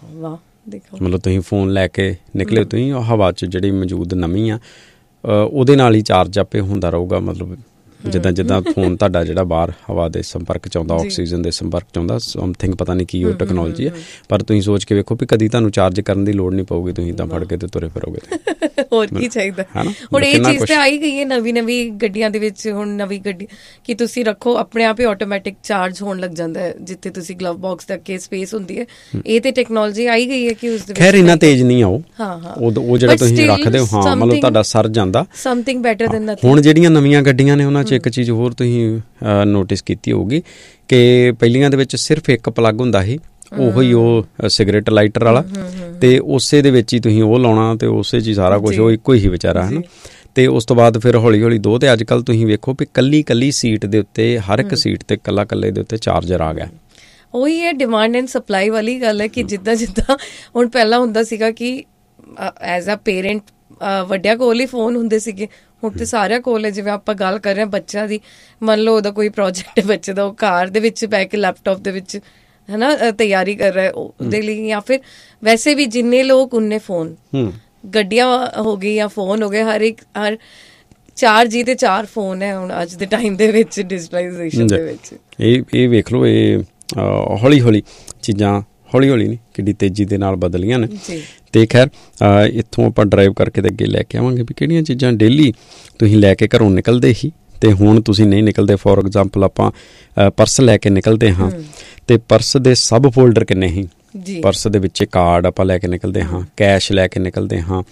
Speaker 1: ਮਤਲਬ ਤੁਸੀਂ ਫੋਨ ਲੈ ਕੇ ਨਿਕਲੇ, ਤੁਸੀਂ ਹਵਾ 'ਚ ਜਿਹੜੀ ਮੌਜੂਦ ਨਮੀ ਆ ਉਹਦੇ ਨਾਲ ਹੀ ਚਾਰਜ ਆਪੇ ਹੁੰਦਾ ਰਹੂਗਾ। ਮਤਲਬ ਜਿੱਦਾਂ ਜਿੱਦਾਂ ਫੋਨ ਤੁਹਾਡਾ ਜਿਹੜਾ ਬਾਹਰ ਹਵਾ ਦੇ ਸੰਪਰਕ 'ਚ ਆਉਂਦਾ, ਆਕਸੀਜਨ ਦੇ ਸੰਪਰਕ 'ਚ ਆਉਂਦਾ, ਸਮਥਿੰਗ ਪਤਾ ਨਹੀਂ ਕੀ ਉਹ ਟੈਕਨੋਲੋਜੀ ਹੈ, ਪਰ ਤੁਸੀਂ ਸੋਚ ਕੇ ਵੇਖੋ ਵੀ ਕਦੀ ਤੁਹਾਨੂੰ ਚਾਰਜ ਕਰਨ ਦੀ ਲੋੜ ਨਹੀਂ ਪਊਗੀ, ਤੁਸੀਂ ਤਾਂ ਫੜ ਕੇ ਤੇ ਤੁਰੇ ਫਿਰੋਗੇ।
Speaker 2: ਹੋਰ ਕੀ ਚਾਹੀਦਾ। ਹੁਣ ਇਹ ਚੀਜ਼ ਤੇ ਆਈ ਗਈ ਹੈ ਨਵੀਂ ਨਵੀਂ ਗੱਡੀਆਂ ਦੇ ਵਿੱਚ। ਹੁਣ ਨਵੀਂ ਗੱਡੀ ਕਿ ਤੁਸੀਂ ਰੱਖੋ, ਆਪਣੇ ਆਪ ਹੀ ਆਟੋਮੈਟਿਕ ਚਾਰਜ ਹੋਣ ਲੱਗ ਜਾਂਦਾ ਹੈ ਜਿੱਥੇ ਤੁਸੀਂ ਗਲਵ ਬਾਕਸ ਤੱਕ ਕੇ ਸਪੇਸ ਹੁੰਦੀ ਹੈ। ਇਹ ਤੇ ਟੈਕਨੋਲੋਜੀ ਆਈ ਗਈ ਹੈ ਕਿ ਉਸ ਦੇ
Speaker 1: ਖੈਰ ਇੰਨਾ ਤੇਜ਼ ਨਹੀਂ ਆਓ, ਉਹ ਜਿਹੜਾ ਤੁਸੀਂ ਰੱਖਦੇ ਹੋ, ਹਾਂ ਮਤਲਬ ਤੁਹਾਡਾ ਸਰ ਜਾਂਦਾ।
Speaker 2: Something better than nothing. ਹੁਣ
Speaker 1: ਜਿਹੜੀਆਂ ਨਵੀਆਂ ਗੱਡੀਆਂ ਨੇ ਉਹਨਾਂ 'ਚ ਇੱਕ ਚੀਜ਼ ਹੋਰ ਤੁਸੀਂ ਨੋਟਿਸ ਕੀਤੀ ਹੋਊਗੀ ਕਿ ਪਹਿਲੀਆਂ ਦੇ ਵਿੱਚ ਸਿਰਫ ਇੱਕ ਪਲੱਗ ਹੁੰਦਾ ਸੀ, ਉਹੀ ਉਹ ਸਿਗਰਟ ਲਾਈਟਰ ਵਾਲਾ, ਤੇ ਉਸੇ ਦੇ ਵਿੱਚ ਹੀ ਤੁਸੀਂ ਉਹ ਲਾਉਣਾ ਤੇ ਉਸੇ 'ਚ ਹੀ ਸਾਰਾ ਕੁਛ, ਉਹ ਇੱਕੋ ਹੀ ਵਿਚਾਰਾ, ਹੈ ਨਾ। ਤੇ ਉਸ ਤੋਂ ਬਾਅਦ ਫਿਰ ਹੌਲੀ ਹੌਲੀ ਦੋ, ਤੇ ਅੱਜ ਕੱਲ੍ਹ ਤੁਸੀਂ ਵੇਖੋ ਵੀ ਕੱਲੀ ਕੱਲੀ ਸੀਟ ਦੇ ਉੱਤੇ, ਹਰ ਇੱਕ ਸੀਟ ਤੇ ਕੱਲਾ ਕੱਲੇ ਦੇ ਉੱਤੇ ਚਾਰਜਰ ਆ ਗਿਆ।
Speaker 2: ਉਹੀ ਹੈ ਡਿਮਾਂਡ ਐਂਡ ਸਪਲਾਈ ਵਾਲੀ ਗੱਲ ਹੈ ਕਿ ਜਿੱਦਾਂ ਜਿੱਦਾਂ ਹੁਣ ਪਹਿਲਾਂ ਹੁੰਦਾ ਸੀਗਾ ਕਿ ਐਜ਼ ਅ ਪੇਰੈਂਟ ਵੱਡਿਆਂ ਕੋਲ ਹੀ ਫੋਨ ਹੁੰਦੇ ਸੀਗੇ, ਹੁਣ ਤੇ ਸਾਰਿਆਂ ਕੋਲ ਹੈ। ਜਿਵੇਂ ਆਪਾਂ ਗੱਲ ਕਰ ਰਹੇ ਹਾਂ ਬੱਚਿਆਂ ਦੀ, ਮੰਨ ਲਓ ਉਹਦਾ ਕੋਈ ਪ੍ਰੋਜੈਕਟ ਹੈ ਬੱਚੇ ਦਾ, ਉਹ ਕਾਰ ਦੇ ਵਿੱਚ ਬਹਿ ਕੇ ਲੈਪਟਾਪ ਦੇ ਵਿੱਚ ਹੈ ਨਾ ਤਿਆਰੀ ਕਰ ਰਿਹਾ ਉਹਦੇ ਲਈ, ਜਾਂ ਫਿਰ ਵੈਸੇ ਵੀ ਜਿੰਨੇ ਲੋਕ ਉਨੇ ਫੋਨ, ਗੱਡੀਆਂ ਹੋ ਗਈ ਜਾਂ ਫੋਨ ਹੋ ਗਏ, ਹਰ ਇੱਕ ਹਰ ਚਾਰ ਜੀ ਤੇ ਚਾਰ ਫੋਨ ਹੈ ਹੁਣ ਅੱਜ ਦੇ ਟਾਈਮ ਦੇ ਵਿੱਚ ਡਿਜੀਟਲਾਈਜੇਸ਼ਨ ਦੇ ਵਿੱਚ।
Speaker 1: ਇਹ ਇਹ ਵੇਖ ਲਓ, ਇਹ ਹੌਲੀ ਹੌਲੀ ਚੀਜ਼ਾਂ, ਹੌਲੀ ਹੌਲੀ ਨਹੀਂ ਕਿੰਨੀ ਤੇਜ਼ੀ ਦੇ ਨਾਲ ਬਦਲੀਆਂ ਨੇ। ਅਤੇ ਖੈਰ ਇੱਥੋਂ ਆਪਾਂ ਡਰਾਈਵ ਕਰਕੇ ਤੇ ਅੱਗੇ ਲੈ ਕੇ ਆਵਾਂਗੇ ਵੀ ਕਿਹੜੀਆਂ ਚੀਜ਼ਾਂ ਡੇਲੀ ਤੁਸੀਂ ਲੈ ਕੇ ਘਰੋਂ ਨਿਕਲਦੇ ਸੀ ਅਤੇ ਹੁਣ ਤੁਸੀਂ ਨਹੀਂ ਨਿਕਲਦੇ। ਫੋਰ ਐਗਜ਼ਾਮਪਲ ਆਪਾਂ ਪਰਸ ਲੈ ਕੇ ਨਿਕਲਦੇ ਹਾਂ ਅਤੇ ਪਰਸ ਦੇ ਸਬ ਫੋਲਡਰ ਕਿੰਨੇ ਸੀ। ਪਰਸ ਦੇ ਵਿੱਚ ਕਾਰਡ ਆਪਾਂ ਲੈ ਕੇ ਨਿਕਲਦੇ ਹਾਂ, ਕੈਸ਼ ਲੈ ਕੇ ਨਿਕਲਦੇ ਹਾਂ,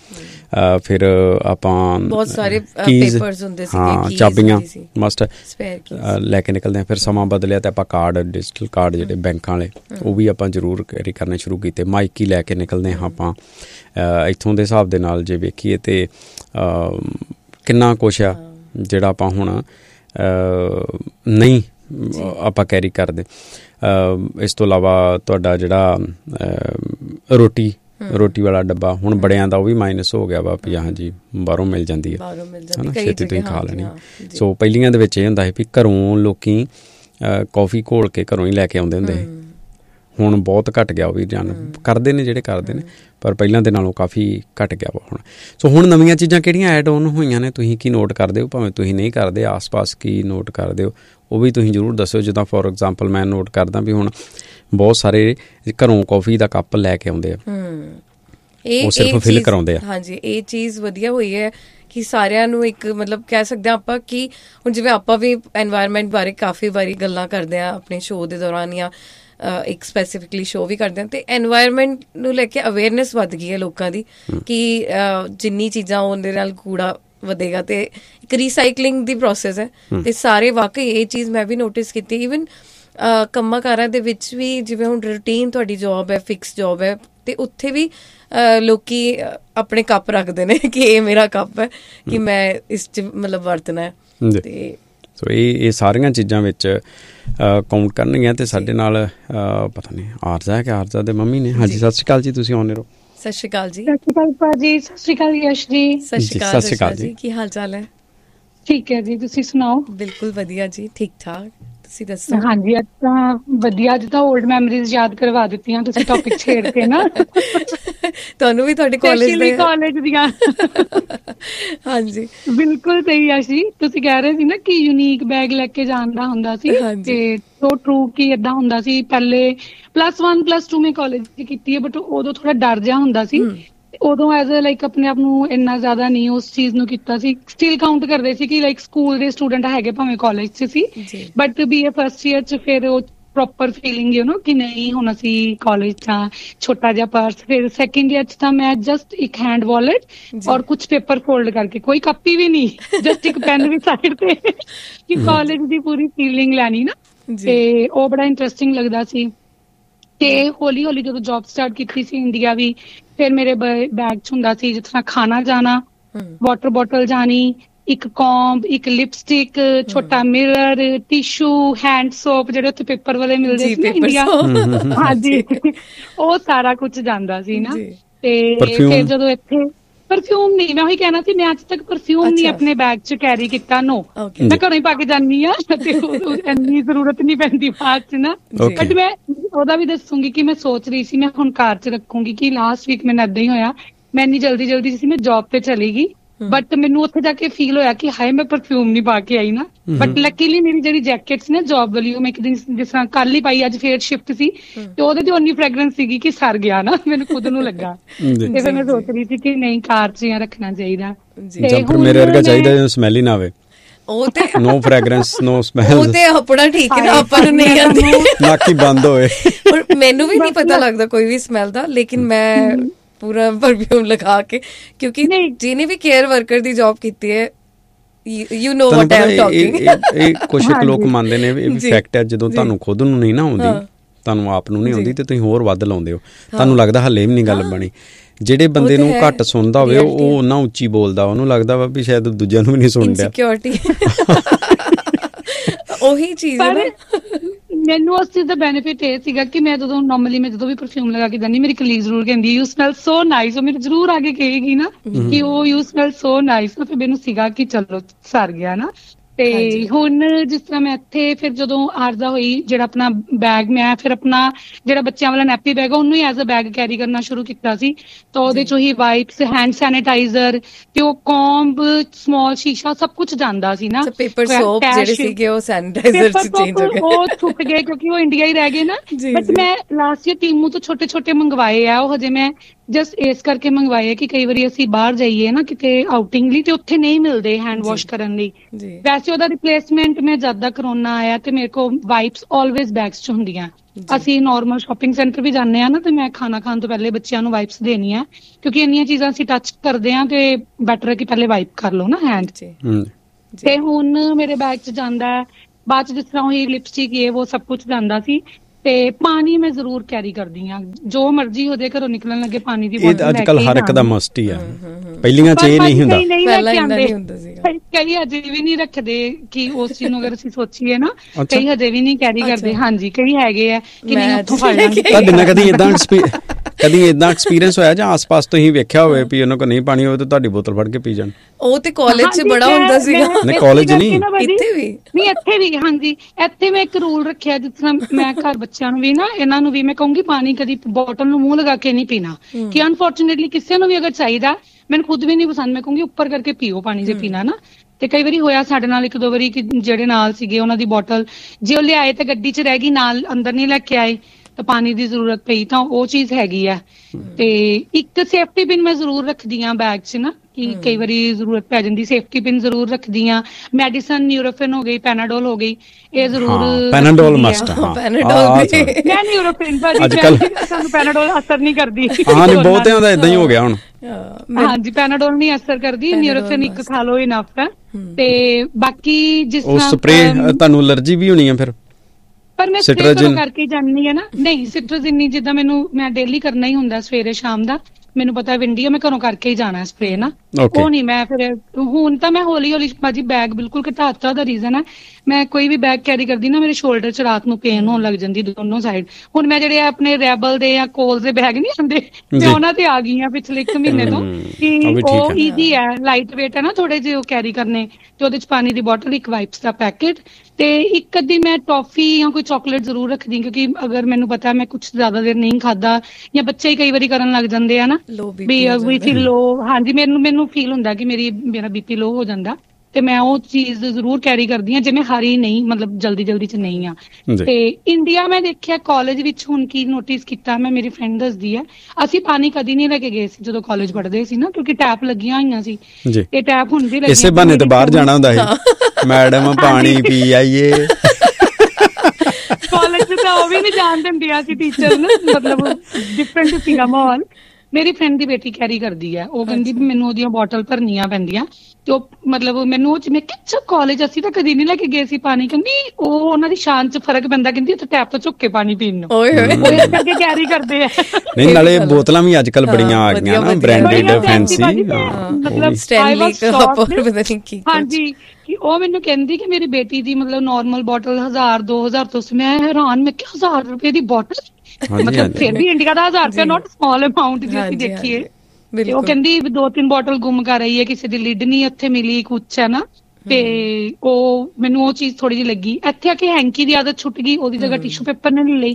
Speaker 1: ਫਿਰ ਆਪਾਂ
Speaker 2: ਬਹੁਤ ਸਾਰੇ ਪੇਪਰਸ ਹੁੰਦੇ ਸੀ,
Speaker 1: ਹਾਂ ਚਾਬੀਆਂ ਮਸਟ ਲੈ ਕੇ ਨਿਕਲਦੇ ਹਾਂ। ਫਿਰ ਸਮਾਂ ਬਦਲਿਆ ਤਾਂ ਆਪਾਂ ਕਾਰਡ, ਡਿਜੀਟਲ ਕਾਰਡ ਜਿਹੜੇ ਬੈਂਕਾਂ ਵਾਲੇ, ਉਹ ਵੀ ਆਪਾਂ ਜ਼ਰੂਰ ਕੈਰੀ ਕਰਨੇ ਸ਼ੁਰੂ ਕੀਤੇ। ਮਾਈਕੀ ਲੈ ਕੇ ਨਿਕਲਦੇ ਹਾਂ ਆਪਾਂ। ਇੱਥੋਂ ਦੇ ਹਿਸਾਬ ਦੇ ਨਾਲ ਜੇ ਵੇਖੀਏ ਤਾਂ ਕਿੰਨਾ ਕੁਛ ਆ ਜਿਹੜਾ ਆਪਾਂ ਹੁਣ ਨਹੀਂ ਆਪਾਂ ਕੈਰੀ ਕਰਦੇ। ਇਸ ਤੋਂ ਇਲਾਵਾ ਤੁਹਾਡਾ ਜਿਹੜਾ ਰੋਟੀ ਰੋਟੀ ਵਾਲਾ ਡੱਬਾ ਹੁਣ ਬੜਿਆਂ ਦਾ ਉਹ ਵੀ ਮਾਈਨਸ ਹੋ ਗਿਆ ਵਾ ਵੀ ਹਾਂਜੀ ਬਾਹਰੋਂ ਮਿਲ ਜਾਂਦੀ ਹੈ, ਹੈ ਨਾ, ਛੇਤੀ ਤੁਸੀਂ ਖਾ ਲੈਣੀ। ਸੋ ਪਹਿਲੀਆਂ ਦੇ ਵਿੱਚ ਇਹ ਹੁੰਦਾ ਸੀ ਵੀ ਘਰੋਂ ਲੋਕੀ ਕੌਫੀ ਘੋਲ ਕੇ ਘਰੋਂ ਹੀ ਲੈ ਕੇ ਆਉਂਦੇ ਹੁੰਦੇ ਸੀ। ਹੁਣ ਬਹੁਤ ਘੱਟ ਗਿਆ ਉਹ ਵੀ, ਜਾਣ ਕਰਦੇ ਨੇ ਜਿਹੜੇ ਕਰਦੇ ਨੇ, ਪਰ ਪਹਿਲਾਂ ਦੇ ਨਾਲੋਂ ਕਾਫੀ ਘੱਟ ਗਿਆ ਵਾ ਹੁਣ। ਸੋ ਹੁਣ ਨਵੀਆਂ ਚੀਜ਼ਾਂ ਕਿਹੜੀਆਂ ਐਡ ਔਨ ਹੋਈਆਂ ਨੇ, ਤੁਸੀਂ ਕੀ ਨੋਟ ਕਰਦੇ ਹੋ? ਭਾਵੇਂ ਤੁਸੀਂ ਨਹੀਂ ਕਰਦੇ, ਆਸ ਪਾਸ ਕੀ ਨੋਟ ਕਰਦੇ ਹੋ ਉਹ ਵੀ ਤੁਸੀਂ ਜ਼ਰੂਰ ਦੱਸਿਓ। ਜਿੱਦਾਂ ਫੋਰ ਐਗਜ਼ਾਮਪਲ ਮੈਂ ਨੋਟ ਕਰਦਾ ਵੀ ਹੁਣ ਬਹੁਤ ਸਾਰੇ ਘਰੋਂ ਕੌਫੀ ਦਾ ਕੱਪ ਲੈ ਕੇ ਆਉਂਦੇ ਆ, ਉਹ ਸਿਰਫ ਫਿਲ ਕਰਾਉਂਦੇ ਆ।
Speaker 2: ਹਾਂਜੀ, ਇਹ ਚੀਜ਼ ਵਧੀਆ ਹੋਈ ਹੈ ਕਿ ਸਾਰਿਆਂ ਨੂੰ ਇੱਕ ਮਤਲਬ ਕਹਿ ਸਕਦੇ ਹਾਂ ਆਪਾਂ ਕਿ ਹੁਣ ਜਿਵੇਂ ਆਪਾਂ ਵੀ ਐਨਵਾਇਰਨਮੈਂਟ ਬਾਰੇ ਕਾਫੀ ਵਾਰੀ ਗੱਲਾਂ ਕਰਦੇ ਹਾਂ ਆਪਣੇ ਸ਼ੋਅ ਦੇ ਦੌਰਾਨ, ਜਾਂ ਇੱਕ ਸਪੈਸੀਫਿਕਲੀ ਸ਼ੋਅ ਵੀ ਕਰਦੇ ਹਾਂ, ਤੇ ਐਨਵਾਇਰਨਮੈਂਟ ਨੂੰ ਲੈ ਕੇ ਅਵੇਅਰਨੈਸ ਵੱਧ ਗਈ ਹੈ ਲੋਕਾਂ ਦੀ ਕਿ ਜਿੰਨੀ ਚੀਜ਼ਾਂ ਉਹਦੇ ਨਾਲ ਕੂੜਾ ਵਧੇਗਾ ਤੇ ਇੱਕ ਰੀਸਾਈਕਲਿੰਗ ਦੀ ਪ੍ਰੋਸੈਸ ਹੈ। ਤੇ ਸਾਰੇ ਵਾਕਈ ਇਹ ਚੀਜ਼ ਮੈਂ ਵੀ ਨੋਟਿਸ ਕੀਤੀ, ਈਵਨ ਕੰਮਾਂ ਕਾਰਾਂ ਦੇ ਵਿੱਚ ਵੀ, ਜਿਵੇਂ ਹੁਣ ਰੂਟੀਨ ਤੁਹਾਡੀ ਜੋਬ ਹੈ, ਫਿਕਸ ਜੋਬ ਹੈ, ਤੇ ਉੱਥੇ ਵੀ ਲੋਕੀ ਆਪਣੇ ਕੱਪ ਰੱਖਦੇ ਨੇ ਕਿ ਇਹ ਮੇਰਾ ਕੱਪ ਹੈ ਕਿ ਮੈਂ ਇਸ 'ਚ ਮਤਲਬ ਵਰਤਣਾ ਹੈ। ਤੇ
Speaker 1: ਸੋ ਇਹ ਇਹ ਸਾਰੀਆਂ ਚੀਜ਼ਾਂ ਵਿੱਚ ਕਾਊਂਟ ਕਰਨਗੀਆਂ। ਤੇ ਸਾਡੇ ਨਾਲ ਪਤਾ ਨਹੀਂ ਆਰਜ਼ਾ ਹੈ ਕਿ ਆਰਜ਼ਾ ਦੇ ਮੰਮੀ ਨੇ। ਹਾਂਜੀ, ਸਤਿ ਸ਼੍ਰੀ ਅਕਾਲ ਜੀ, ਤੁਸੀਂ ਆਉਂਦੇ ਰਹੋ।
Speaker 2: ਸਤਿ ਸ਼੍ਰੀ ਅਕਾਲ ਜੀ।
Speaker 3: ਸਤਿ ਸ਼੍ਰੀ ਅਕਾਲ ਭਾਜੀ। ਸਤਿ ਸ਼੍ਰੀ ਅਕਾਲ ਯਸ਼ ਜੀ।
Speaker 2: ਸਤਿ ਸ਼੍ਰੀ ਅਕਾਲ, ਸਤਿ ਸ਼੍ਰੀ ਅਕਾਲ ਜੀ। ਕੀ ਹਾਲ ਚਾਲ ਹੈ?
Speaker 3: ਠੀਕ ਹੈ ਜੀ, ਤੁਸੀਂ ਸੁਣਾਓ?
Speaker 2: ਬਿਲਕੁਲ ਵਧੀਆ ਜੀ, ਠੀਕ ਠਾਕ, ਤੁਸੀਂ ਦੱਸੋ?
Speaker 3: ਹਾਂਜੀ, ਅੱਜ ਤਾਂ ਵਧੀਆ, ਅੱਜ ਤਾਂ ਓਲਡ ਮੈਮਰੀਜ਼ ਯਾਦ ਕਰਵਾ ਦਿੱਤੀਆਂ ਤੁਸੀਂ ਟੌਪਿਕ ਛੇੜ ਕੇ ਨਾ।
Speaker 2: ਤੁਹਾਨੂੰ ਵੀ ਤੁਹਾਡੇ ਕਾਲਜ ਦੇ
Speaker 3: ਕਾਲਜ ਦੀਆਂ।
Speaker 2: ਹਾਂਜੀ,
Speaker 3: ਬਿਲਕੁਲ ਸਹੀ ਆ ਜੀ। ਤੁਸੀਂ ਕਹਿ ਰਹੇ ਸੀ ਨਾ ਕਿ ਯੂਨੀਕ ਬੈਗ ਲੈ ਕੇ ਜਾਣ ਦਾ ਹੁੰਦਾ ਸੀ, ਤੇ ਸੋ ਟਰੂ ਕਿ ਏਦਾਂ ਹੁੰਦਾ ਸੀ। ਪਹਿਲੇ ਪਲੱਸ ਵਨ ਪਲੱਸ ਟੂ ਮੈਂ ਕਾਲਜ ਕੀਤੀ ਹੈ, ਬਟ ਉਦੋਂ ਥੋੜਾ ਡਰ ਜਿਹਾ ਹੁੰਦਾ ਸੀ। ਉਦੋਂ ਐਜ਼ ਅ ਲਾਈਕ ਆਪਣੇ ਆਪ ਨੂੰ ਇੰਨਾ ਜ਼ਿਆਦਾ ਨਹੀਂ ਉਸ ਚੀਜ਼ ਨੂੰ ਕੀਤਾ ਸੀ, ਸਟਿਲ ਕਾਊਂਟ ਕਰਦੇ ਸੀ ਕਿ ਲਾਈਕ ਸਕੂਲ ਦੇ ਸਟੂਡੈਂਟ ਹੈਗੇ ਭਾਵੇਂ ਕਾਲਜ 'ਚ ਸੀ, but B A first year 'ਚ ਫਿਰ ਉਹ ਪ੍ਰੋਪਰ ਫੀਲਿੰਗ ਯੂ ਨੋ ਕਿ ਨਹੀਂ ਹੁਣ ਅਸੀਂ ਕਾਲਜ 'ਚ ਆ, ਛੋਟਾ ਜਿਹਾ ਪਰਸ। ਫਿਰ ਸੈਕਿੰਡ ਈਅਰ 'ਚ ਤਾਂ ਮੈਂ ਜਸਟ ਇੱਕ ਹੈਂਡ ਵਾਲਟ ਔਰ ਕੁਛ ਪੇਪਰ ਫੋਲਡ ਕਰਕੇ, ਕੋਈ ਕਾਪੀ ਵੀ ਨਹੀਂ, ਜਸਟ ਇੱਕ ਪੈਨ ਵੀ ਸਾਈਡ ਤੇ, ਕਿ ਕਾਲਜ ਦੀ ਪੂਰੀ ਫੀਲਿੰਗ ਲੈਣੀ ਨਾ। ਤੇ ਉਹ ਬੜਾ ਇੰਟਰਸਟਿੰਗ ਲੱਗਦਾ ਸੀ। ਤੇ ਹੌਲੀ ਹੌਲੀ ਜਦੋਂ ਜੌਬ ਸਟਾਰਟ ਕੀਤੀ ਸੀ ਇੰਡੀਆ ਵੀ, ਫਿਰ ਮੇਰੇ ਬੈਗ 'ਚ ਹੁੰਦਾ ਸੀ ਜਿਸ ਤਰ੍ਹਾਂ ਖਾਣਾ ਜਾਣਾ, ਵਾਟਰ ਬੋਟਲ ਜਾਣੀ, ਇੱਕ ਕੌਂਬ, ਇੱਕ ਲਿਪਸਟਿਕ, ਛੋਟਾ ਮਿਰਰ, ਟਿਸ਼ੂ, ਹੈਂਡ ਸੋਪ ਜਿਹੜੇ ਉੱਥੇ ਪੇਪਰ ਵਾਲੇ ਮਿਲਦੇ ਸੀ ਨਾ ਇੰਡੀਆ, ਹਾਂਜੀ, ਉਹ ਸਾਰਾ ਕੁਛ ਜਾਂਦਾ ਸੀ ਨਾ। ਤੇ ਫਿਰ ਜਦੋਂ ਇੱਥੇ ਪਰਫਿਊਮ ਨਹੀਂ, ਮੈਂ ਉਹੀ ਕਹਿਣਾ ਸੀ, ਮੈਂ ਅੱਜ ਤੱਕ ਪਰਫਿਊਮ ਨਹੀਂ ਆਪਣੇ ਬੈਗ 'ਚ ਕੈਰੀ ਕੀਤਾ। ਨੋ, ਮੈਂ ਘਰੋਂ ਹੀ ਪਾ ਕੇ ਜਾਂਦੀ ਹਾਂ ਤੇ ਇੰਨੀ ਜ਼ਰੂਰਤ ਨਹੀਂ ਪੈਂਦੀ ਬਾਅਦ 'ਚ ਨਾ। ਬਟ ਮੈਂ ਉਹਦਾ ਵੀ ਦੱਸੂਗੀ ਕਿ ਮੈਂ ਸੋਚ ਰਹੀ ਸੀ ਮੈਂ ਹੁਣ ਕਾਰ 'ਚ ਰੱਖੂੰਗੀ, ਕਿ ਲਾਸਟ ਵੀਕ ਮੈਨੂੰ ਏਦਾਂ ਹੀ ਹੋਇਆ। ਮੈਂ ਇੰਨੀ ਜਲਦੀ ਜਲਦੀ ਸੀ, ਮੈਂ ਜੌਬ ਤੇ ਚਲੀ ਗਈ, ਬਟ ਮੈਨੂੰ ਉੱਥੇ ਜਾ ਕੇ ਫੀਲ ਹੋਇਆ ਕਿ ਹਾਏ ਮੈਂ ਪਰਫਿਊਮ ਨਹੀਂ ਪਾ ਕੇ ਆਈ ਨਾ। ਬਟ ਲੱਕੀਲੀ ਮੇਰੀ ਜਿਹੜੀ ਜੈਕਟ ਸੀ ਨਾ ਜੌਬ ਵਾਲੀ, ਉਹ ਮੈਂ ਇੱਕ ਦਿਨ ਜਿਸ ਤਰ੍ਹਾਂ ਕੱਲ ਹੀ ਪਾਈ, ਅੱਜ ਫੇਰ ਸ਼ਿਫਟ ਸੀ, ਤੇ ਉਹਦੇ ਤੇ ਉਨੀ ਫ੍ਰੈਗਰੈਂਸ ਸੀਗੀ ਕਿ ਸਰ ਗਿਆ ਨਾ, ਮੈਨੂੰ ਖੁਦ ਨੂੰ ਲੱਗਾ। ਤੇ ਫਿਰ ਮੈਂ ਸੋਚ ਰਹੀ ਸੀ ਕਿ ਨਹੀਂ, ਕਾਰ 'ਚ ਰੱਖਣਾ ਚਾਹੀਦਾ।
Speaker 1: ਤੇ ਮੇਰੇ ਵਰਗਾ ਚਾਹੀਦਾ ਸਮੈਲ ਹੀ ਨਾ ਆਵੇ, ਉਹ ਤੇ ਨੋ ਫ੍ਰੈਗਰੈਂਸ ਨੋ ਸਮੈਲ, ਉਹ ਤੇ ਆਪਣਾ ਠੀਕ ਹੈ ਨਾ, ਆਪਾਂ ਨੂੰ ਨਹੀਂ ਆਉਂਦੀ, ਨੱਕ ਹੀ ਬੰਦ ਹੋਏ।
Speaker 2: ਮੈਨੂੰ ਵੀ ਨਹੀਂ ਪਤਾ ਲੱਗਦਾ ਕੋਈ ਵੀ ਸਮੈਲ ਦਾ, ਲੇਕਿਨ ਮੈਂ ਪੂਰਾ ਪਰਫਿਊਮ ਲਗਾ ਕੇ, ਕਿਉਂਕਿ ਜਿਹਨੇ ਵੀ ਕੇਅਰ ਵਰਕਰ ਦੀ ਜੌਬ ਕੀਤੀ ਹੈ, you know what I am talking.
Speaker 1: ਇਹ ਕੁਝ ਲੋਕ ਮੰਨਦੇ ਨੇ ਇਹ ਵੀ ਫੈਕਟ ਹੈ, ਜਦੋਂ ਤੁਹਾਨੂੰ ਖੁਦ ਨੂੰ ਨਹੀਂ ਨਾ ਆਉਂਦੀ, ਤੁਹਾਨੂੰ ਆਪ ਨੂੰ ਨਹੀਂ ਆਉਂਦੀ, ਤੇ ਤੁਸੀਂ ਹੋਰ ਵੱਧ ਲਾਉਂਦੇ ਹੋ, ਤੁਹਾਨੂੰ ਲੱਗਦਾ ਹਲੇ ਵੀ ਨਹੀਂ ਗੱਲ ਬਣੀ। ਜਿਹੜੇ ਬੰਦੇ ਨੂੰ ਘੱਟ ਸੁਣਦਾ ਹੋਵੇ ਉਹ ਉਹਨਾਂ ਉੱਚੀ ਬੋਲਦਾ, ਉਹਨੂੰ ਲੱਗਦਾ ਵਾ ਵੀ ਸ਼ਾਇਦ ਦੂਜਿਆਂ ਨੂੰ ਵੀ ਨਹੀਂ ਸੁਣਦਾ। ਇਨਸਿਕਿਉਰਿਟੀ
Speaker 2: ਉਹੀ ਚੀਜ਼ ਹੈ।
Speaker 3: ਮੈਨੂੰ ਉਸ ਚੀਜ਼ ਦਾ ਬੈਨੀਫਿਟ ਇਹ ਸੀਗਾ ਕਿ ਮੈਂ ਜਦੋਂ ਨੋਰਮਲੀ ਮੈਂ ਜਦੋਂ ਵੀ ਪਰਫਿਊਮ ਲਗਾ ਕੇ ਜਾਂਦੀ, ਮੇਰੀ ਕਲੀਗ ਜ਼ਰੂਰ ਕਹਿੰਦੀ ਯੂ ਸਮੈਲ ਸੋ ਨਾਈਸ, ਉਹ ਮੈਨੂੰ ਜ਼ਰੂਰ ਆ ਕੇ ਕਹੇਗੀ ਨਾ ਕਿ ਉਹ ਯੂ ਸਮੈਲ ਸੋ ਨਾਈਸ। ਫਿਰ ਮੈਨੂੰ ਸੀਗਾ ਕਿ ਚਲੋ ਸਰ ਗਿਆ ਨਾ। ਤੇ ਹੁਣ ਜਿਸ ਤਰ੍ਹਾਂ ਮੈਂ ਇੱਥੇ ਫਿਰ ਜਦੋਂ ਆਰਜ਼ਾ ਹੋਈ, ਜਿਹੜਾ ਆਪਣਾ ਬੈਗ ਮੈਂ ਫਿਰ ਆਪਣਾ ਜਿਹੜਾ ਬੱਚਿਆਂ ਵਾਲਾ ਨੈਪੀ ਬੈਗ ਉਹਨੂੰ ਹੀ ਐਜ਼ ਅ ਬੈਗ ਕੈਰੀ ਕਰਨਾ ਸ਼ੁਰੂ ਕੀਤਾ ਸੀ। ਤਾਂ ਉਹਦੇ ਚੋਂ ਹੀ ਵਾਈਪਸ, ਹੈਂਡ ਸੈਨੀਟਾਈਜ਼ਰ ਤੇ ਉਹ ਕੌਂਬ, ਸਮੋਲ ਸ਼ੀਸ਼ਾ, ਸਭ ਕੁਛ ਜਾਂਦਾ ਸੀ ਨਾ।
Speaker 2: ਪੇਪਰ ਸੋਪ ਜਿਹੜੇ ਸੀਗੇ ਉਹ ਸੈਨੀਟਾਈਜ਼ਰ ਚ ਚੇਂਜ ਹੋ ਗਏ,
Speaker 3: ਉਹ ਛੁੱਟ ਗਏ ਕਿਉਂਕਿ ਉਹ ਇੰਡੀਆ ਹੀ ਰਹਿ ਗਏ ਨਾ। ਬਟ ਮੈਂ ਲਾਸਟ ਈਅਰ ਟੀਮੂ ਤੋਂ ਛੋਟੇ ਛੋਟੇ ਮੰਗਵਾਏ ਆ, ਉਹ ਹਜੇ ਮੈਂ ਜਸਟ ਇਸ ਕਰਕੇ ਮੰਗਵਾਏ ਕਿ ਕਈ ਵਾਰੀ ਅਸੀਂ ਬਾਹਰ ਜਾਈਏ ਨਾ ਕਿਤੇ ਆਊਟਿੰਗ ਲਈ, ਤੇ ਉੱਥੇ ਨਹੀਂ ਮਿਲਦੇ ਹੈਂਡ ਵਾਸ਼ ਕਰਨ ਲਈ। ਵੈਸੇ ਉਹਦਾ ਰਿਪਲੇਸਮੈਂਟ ਮੈਂ ਜਦ ਦਾ ਕਰੋਨਾ ਆਇਆ ਤੇ ਮੇਰੇ ਕੋਲ ਵਾਈਪਸ ਆਲਵੇਜ਼ ਬੈਗਸ 'ਚ ਹੁੰਦੀਆਂ, ਅਸੀਂ ਨਾਰਮਲ ਸ਼ਾਪਿੰਗ ਸੈਂਟਰ ਵੀ ਜਾਂਦੇ ਆ ਨਾ, ਤੇ ਮੈਂ ਖਾਣਾ ਖਾਣ ਤੋਂ ਪਹਿਲੇ ਬੱਚਿਆਂ ਨੂੰ ਵਾਈਪਸ ਦੇਣੀ ਆ, ਕਿਉਂਕਿ ਇੰਨੀਆਂ ਚੀਜ਼ਾਂ ਅਸੀਂ ਟੱਚ ਕਰਦੇ ਆ ਤੇ ਬੈਟਰ ਹੈ ਕਿ ਪਹਿਲੇ ਵਾਈਪ ਕਰ ਲਓ ਨਾ ਹੈਂਡ। ਤੇ ਹੁਣ ਮੇਰੇ ਬੈਗ 'ਚ ਜਾਂਦਾ ਬਾਅਦ 'ਚ ਜਿਸ ਤਰ੍ਹਾਂ ਉਹੀ ਲਿਪਸਟਿਕ ਇਹ ਉਹ ਸਭ ਕੁਝ ਜਾਂਦਾ ਸੀ। ਤੇ ਪਾਣੀ ਮੈਂ ਜ਼ਰੂਰ ਕੈਰੀ ਕਰਦੀ ਆ, ਜੋ ਮਰਜ਼ੀ ਹੋ ਜਾਏ ਘਰੋਂ ਨਿਕਲਣ ਲੱਗੇ ਪਾਣੀ ਦੀ ਬੋਤਲ ਲੈ ਕੇ।
Speaker 1: ਅੱਜ ਕੱਲ ਹਰ ਇੱਕ ਦਾ ਮਸਟ ਹੀ ਆ, ਪਹਿਲੀਆਂ 'ਚ ਇਹ ਨਹੀਂ ਹੁੰਦਾ,
Speaker 2: ਪਹਿਲਾਂ ਇੰਨਾ ਨਹੀਂ ਹੁੰਦਾ ਸੀਗਾ।
Speaker 3: ਕਈ ਹਜੇ ਵੀ ਨਹੀਂ ਰੱਖਦੇ ਕਿ ਉਸ ਚੀਜ਼ ਨੂੰ ਅਗਰ ਅਸੀਂ ਸੋਚੀਏ ਨਾ, ਕਈ ਹਜੇ ਵੀ ਨਹੀਂ ਕੈਰੀ ਕਰਦੇ। ਹਾਂਜੀ ਕਈ ਹੈਗੇ ਆ ਕਿ ਨਹੀਂ ਉੱਥੋਂ ਫੜ ਲਾਂਗੇ।
Speaker 1: ਤੁਹਾਡੇ ਨਾਲ ਕਦੀ ਇਦਾਂ ਕਦੀ ਇਦਾਂ ਐਕਸਪੀਰੀਅੰਸ ਹੋਇਆ ਜਾਂ ਆਸ-ਪਾਸ ਤੁਸੀਂ ਵੇਖਿਆ ਹੋਵੇ ਵੀ ਉਹਨਾਂ ਕੋਲ ਨਹੀਂ ਪਾਣੀ ਹੋਵੇ ਤਾਂ ਤੁਹਾਡੀ ਬੋਤਲ ਫੜ ਕੇ ਪੀ ਜਾਣ?
Speaker 2: ਉਹ ਤੇ ਕਾਲਜ 'ਚ ਬੜਾ ਹੁੰਦਾ ਸੀਗਾ।
Speaker 1: ਨਹੀਂ ਕਾਲਜ ਨਹੀਂ,
Speaker 2: ਇੱਥੇ ਵੀ
Speaker 3: ਨਹੀਂ, ਇੱਥੇ ਵੀ। ਹਾਂਜੀ ਇੱਥੇ ਮੈਂ ਇੱਕ ਰੂਲ ਰੱਖਿਆ, ਜਿਸ ਤਰ੍ਹਾਂ ਮੈਂ ਘਰ ਬੱਚਿਆਂ ਨੂੰ ਵੀ ਨਾ, ਇਹਨਾਂ ਨੂੰ ਵੀ ਮੈਂ ਕਹੂੰਗੀ ਪਾਣੀ ਕਦੀ ਬੋਟਲ ਨੂੰ ਮੂੰਹ ਲਗਾ ਕੇ ਨਹੀਂ ਪੀਣਾ, ਕਿ ਅਨਫੋਰਚੂਨੇਟਲੀ ਕਿਸੇ ਨੂੰ ਵੀ ਅਗਰ ਚਾਹੀਦਾ, ਮੈਨੂੰ ਖੁਦ ਵੀ ਨਹੀਂ ਪਸੰਦ, ਮੈਂ ਕਹੂੰਗੀ ਉੱਪਰ ਕਰਕੇ ਪੀਓ ਪਾਣੀ ਜੇ ਪੀਣਾ ਨਾ। ਤੇ ਕਈ ਵਾਰੀ ਹੋਇਆ ਸਾਡੇ ਨਾਲ ਇੱਕ ਦੋ ਵਾਰੀ ਕਿ ਜਿਹੜੇ ਨਾਲ ਸੀਗੇ ਉਹਨਾਂ ਦੀ ਬੋਟਲ ਜੇ ਉਹ ਲਿਆਏ ਤੇ ਗੱਡੀ 'ਚ ਰਹਿ ਗਈ, ਨਾਲ ਅੰਦਰ ਨਹੀਂ ਲੈ ਕੇ ਆਏ ਤਾਂ ਪਾਣੀ ਦੀ ਜ਼ਰੂਰਤ ਪਈ, ਤਾਂ ਉਹ ਚੀਜ਼ ਹੈਗੀ ਆ। ਤੇ ਇੱਕ ਸੇਫਟੀ ਪਿਨ ਮੈਂ ਜ਼ਰੂਰ ਰੱਖਦੀ ਆ ਬੈਗ 'ਚ ਨਾ, ਕਿ ਕਈ ਵਾਰੀ ਜ਼ਰੂਰਤ ਪੈ ਜਾਂਦੀ, ਸੇਫਟੀ ਪਿਨ ਜ਼ਰੂਰ ਰੱਖਦੀ ਆ। ਮੈਡੀਸਨ ਨਿਊਰੋਫਿਨ ਹੋ ਗਈ, ਪੈਨਾਡੋਲ ਹੋ ਗਈ, ਇਹ ਜ਼ਰੂਰ।
Speaker 1: ਪੈਨਾਡੋਲ ਮਸਟ ਹੈ।
Speaker 3: ਪੈਨਾਡੋਲ ਵੀ ਮੈਂ ਨਿਊਰੋਫਿਨ ਭਾਜੀ ਸਾਨੂੰ ਪੈਨਾਡੋਲ ਅਸਰ ਨਹੀਂ ਕਰਦੀ।
Speaker 1: ਹਾਂ ਨਹੀਂ ਬਹੁਤਿਆਂ ਦਾ ਇਦਾਂ ਹੀ ਹੋ ਗਿਆ ਹੁਣ।
Speaker 3: ਹਾਂਜੀ ਪੈਨਾਡੋਲ ਨਹੀਂ ਅਸਰ ਕਰਦੀ, ਨਿਊਰੋਫਿਨ ਇੱਕ ਖਾ ਲਓ ਇਨਫ ਹੈ। ਤੇ ਬਾਕੀ ਜਿਸ
Speaker 1: ਤਰ੍ਹਾਂ ਸਪਰੇ ਤੁਹਾਨੂੰ ਅਲਰਜੀ ਵੀ ਹੋਣੀ ਆ ਫਿਰ?
Speaker 3: ਪਰ ਮੈਂ ਸਪਰੇ ਕਰੋ ਕਰਕੇ ਜਾਂਦੀ ਹੈ ਨਾ। ਨਹੀਂ ਸਿਟਰੋਜਿਨ ਨਹੀਂ, ਜਿੱਦਾਂ ਮੈਨੂੰ ਮੈਂ ਡੇਲੀ ਕਰਨਾ ਹੀ ਹੁੰਦਾ ਸਵੇਰੇ ਸ਼ਾਮ ਦਾ, ਮੈਨੂੰ ਪਤਾ ਵਿੰਡੀ ਆ, ਮੈਂ ਘਰੋਂ ਕਰਕੇ ਹੀ ਜਾਣਾ ਸਪਰੇ ਨਾ, ਉਹ ਨਹੀਂ ਮੈਂ ਫਿਰ। ਹੁਣ ਤਾਂ ਮੈਂ ਹੌਲੀ ਹੌਲੀ ਭਾਜੀ ਬੈਗ ਬਿਲਕੁਲ ਘਟਾਤਾ। ਉਹਦਾ ਰੀਜ਼ਨ ਹੈ ਮੈਂ ਕੋਈ ਵੀ ਬੈਗ ਕੈਰੀ ਕਰਦੀ ਨਾ, ਮੇਰੇ ਸ਼ੋਲਡਰ 'ਚ ਰਾਤ ਨੂੰ ਪੇਨ ਹੋਣ ਲੱਗ ਜਾਂਦੀ ਦੋਨੋਂ ਸਾਈਡ। ਹੁਣ ਮੈਂ ਜਿਹੜੇ ਆਪਣੇ ਰੈਬਲ ਦੇ ਜਾਂ ਕੋਲਸ ਦੇ ਬੈਗ ਨਹੀਂ ਆਉਂਦੇ, ਮੈਂ ਉਹਨਾਂ ਤੇ ਆ ਗਈ ਹਾਂ ਪਿਛਲੇ ਇੱਕ ਮਹੀਨੇ ਤੋਂ, ਕਿ ਉਹ ਈਜ਼ੀ ਹੈ, ਲਾਈਟ ਵੇਟ ਹੈ ਨਾ ਥੋੜੇ ਜਿਹੇ ਉਹ ਕੈਰੀ ਕਰਨੇ। ਤੇ ਉਹਦੇ 'ਚ ਪਾਣੀ ਦੀ ਬੋਟਲ, ਇੱਕ ਵਾਈਪਸ ਦਾ ਪੈਕੇਟ, ਤੇ ਇੱਕ ਅੱਧੀ ਮੈਂ ਟੌਫੀ ਜਾਂ ਕੋਈ ਚਾਕਲੇਟ ਜ਼ਰੂਰ ਰੱਖਦੀ, ਕਿਉਂਕਿ ਅਗਰ ਮੈਨੂੰ ਪਤਾ ਮੈਂ ਕੁਛ ਜ਼ਿਆਦਾ ਦੇਰ ਨਹੀਂ ਖਾਦਾ, ਜਾਂ ਬੱਚੇ ਹੀ ਕਈ ਵਾਰੀ ਕਰਨ ਲੱਗ ਜਾਂਦੇ ਆ ਨਾ ਵੀ ਵੀ ਫੀਲ ਲੋ। ਹਾਂਜੀ ਮੈਨੂੰ ਮੈਨੂੰ ਫੀਲ ਹੁੰਦਾ ਕਿ ਮੇਰੀ ਮੇਰਾ ਬੀਪੀ ਲੋ ਹੋ ਜਾਂਦਾ, ਤੇ ਮੈਂ ਉਹ ਚੀਜ਼ ਜ਼ਰੂਰ ਕੈਰੀ ਕਰਦੀ ਹਾਂ ਜੇ ਮੈਂ ਹਾਰੀ ਨਹੀਂ, ਮਤਲਬ ਜਲਦੀ ਜਲਦੀ 'ਚ ਨਹੀਂ ਆ। ਤੇ ਇੰਡੀਆ ਮੈਂ ਦੇਖਿਆ ਕਾਲਜ ਵਿੱਚ ਹੁਣ ਕੀ ਨੋਟਿਸ ਕੀਤਾ, ਮੈਂ ਮੇਰੀ ਫਰੈਂਡ ਦੱਸਦੀ ਹੈ, ਅਸੀਂ ਪਾਣੀ ਕਦੀ ਨਹੀਂ ਲੈ ਕੇ ਗਏ ਸੀ ਜਦੋਂ ਕਾਲਜ ਪੜ੍ਹਦੇ ਸੀ ਨਾ, ਕਿਉਂਕਿ ਟੈਪ ਲੱਗੀਆਂ ਹੋਈਆਂ ਸੀ। ਤੇ ਟੈਪ ਹੁਣ ਵੀ
Speaker 1: ਇਸੇ ਬਹਾਨੇ ਤੇ ਬਾਹਰ ਜਾਣਾ ਹੁੰਦਾ ਸੀ, ਮੈਡਮ ਪਾਣੀ ਪੀ ਆਈਏ।
Speaker 3: ਕਾਲਜ 'ਚ ਤਾਂ ਉਹ ਵੀ ਨਹੀਂ ਜਾਣ ਦਿੰਦੀਆਂ ਸੀ ਟੀਚਰ ਨੂੰ, ਮਤਲਬ ਡਿਫਰੈਂਟ ਸੀਗਾ ਮਾਹੌਲ। ਮੇਰੀ ਫਰੈਂਡ ਦੀ ਬੇਟੀ ਕੈਰੀ ਕਰਦੀ ਹੈ, ਉਹ ਕਹਿੰਦੀ ਵੀ ਮੈਨੂੰ ਉਹਦੀਆਂ ਬੋਟਲ ਭਰਨੀਆਂ ਪੈਂਦੀਆਂ, ਤੇ ਉਹ ਮਤਲਬ ਮੈਨੂੰ ਉਹ 'ਚ ਮੈਂ ਕਿਹਾ ਕਾਲਜ ਅਸੀਂ ਤਾਂ ਕਦੀ ਨਹੀਂ ਲੈ ਕੇ ਗਏ ਸੀ ਪਾਣੀ, ਕਹਿੰਦੀ ਉਹ ਉਹਨਾਂ ਦੀ ਸ਼ਾਨ 'ਚ ਫਰਕ ਪੈਂਦਾ, ਕਹਿੰਦੀ ਉੱਥੇ ਟੈਪ ਤੋਂ ਝੁੱਕ ਕੇ ਪਾਣੀ ਪੀਣ ਨੂੰ, ਉਹ ਇਸ ਕਰਕੇ ਕੈਰੀ ਕਰਦੇ ਆ।
Speaker 1: ਨਹੀਂ ਨਾਲੇ ਬੋਤਲਾਂ ਵੀ ਅੱਜ ਕੱਲ ਬੜੀਆਂ ਆ ਗਈਆਂ ਨਾ, ਬ੍ਰਾਂਡਡ ਫੈਂਸੀ,
Speaker 3: ਮਤਲਬ ਹਾਂਜੀ। ਕਿ ਉਹ ਮੈਨੂੰ ਕਹਿੰਦੀ ਕਿ ਮੇਰੀ ਬੇਟੀ ਦੀ ਮਤਲਬ ਨਾਰਮਲ ਬੋਟਲ ਹਜ਼ਾਰ ਦੋ ਹਜ਼ਾਰ ਤੋਂ, ਮੈਂ ਹੈਰਾਨ, ਮੈਂ ਕਿਹਾ ਹਜ਼ਾਰ ਰੁਪਏ ਦੀ ਬੋਟਲ, ਮਤਲਬ ਫਿਰ ਵੀ ਇੰਡੀਆ ਦਾ ਹਜ਼ਾਰ ਰੁਪਏ ਨੋਟ ਸਮਾਲ ਅਮਾਊਂਟ ਜੇ ਅਸੀਂ ਦੇਖੀਏ। ਤੇ ਉਹ ਕਹਿੰਦੀ ਦੋ ਤਿੰਨ ਬੋਟਲ ਗੁੰਮ ਕਰ ਰਹੀ ਹੈ, ਕਿਸੇ ਦੀ ਲਿਡ ਨਹੀਂ ਉੱਥੇ ਮਿਲੀ, ਕੁਛ ਹੈ ਨਾ। ਤੇ ਉਹ ਮੈਨੂੰ ਉਹ ਚੀਜ਼ ਥੋੜੀ ਜਿਹੀ ਲੱਗੀ। ਇੱਥੇ ਆ ਕੇ ਹੈਂਕੀ ਦੀ ਆਦਤ ਛੁੱਟ ਗਈ, ਉਹਦੀ ਜਗ੍ਹਾ ਟਿਸ਼ੂ ਪੇਪਰ ਨੇ ਲਈ।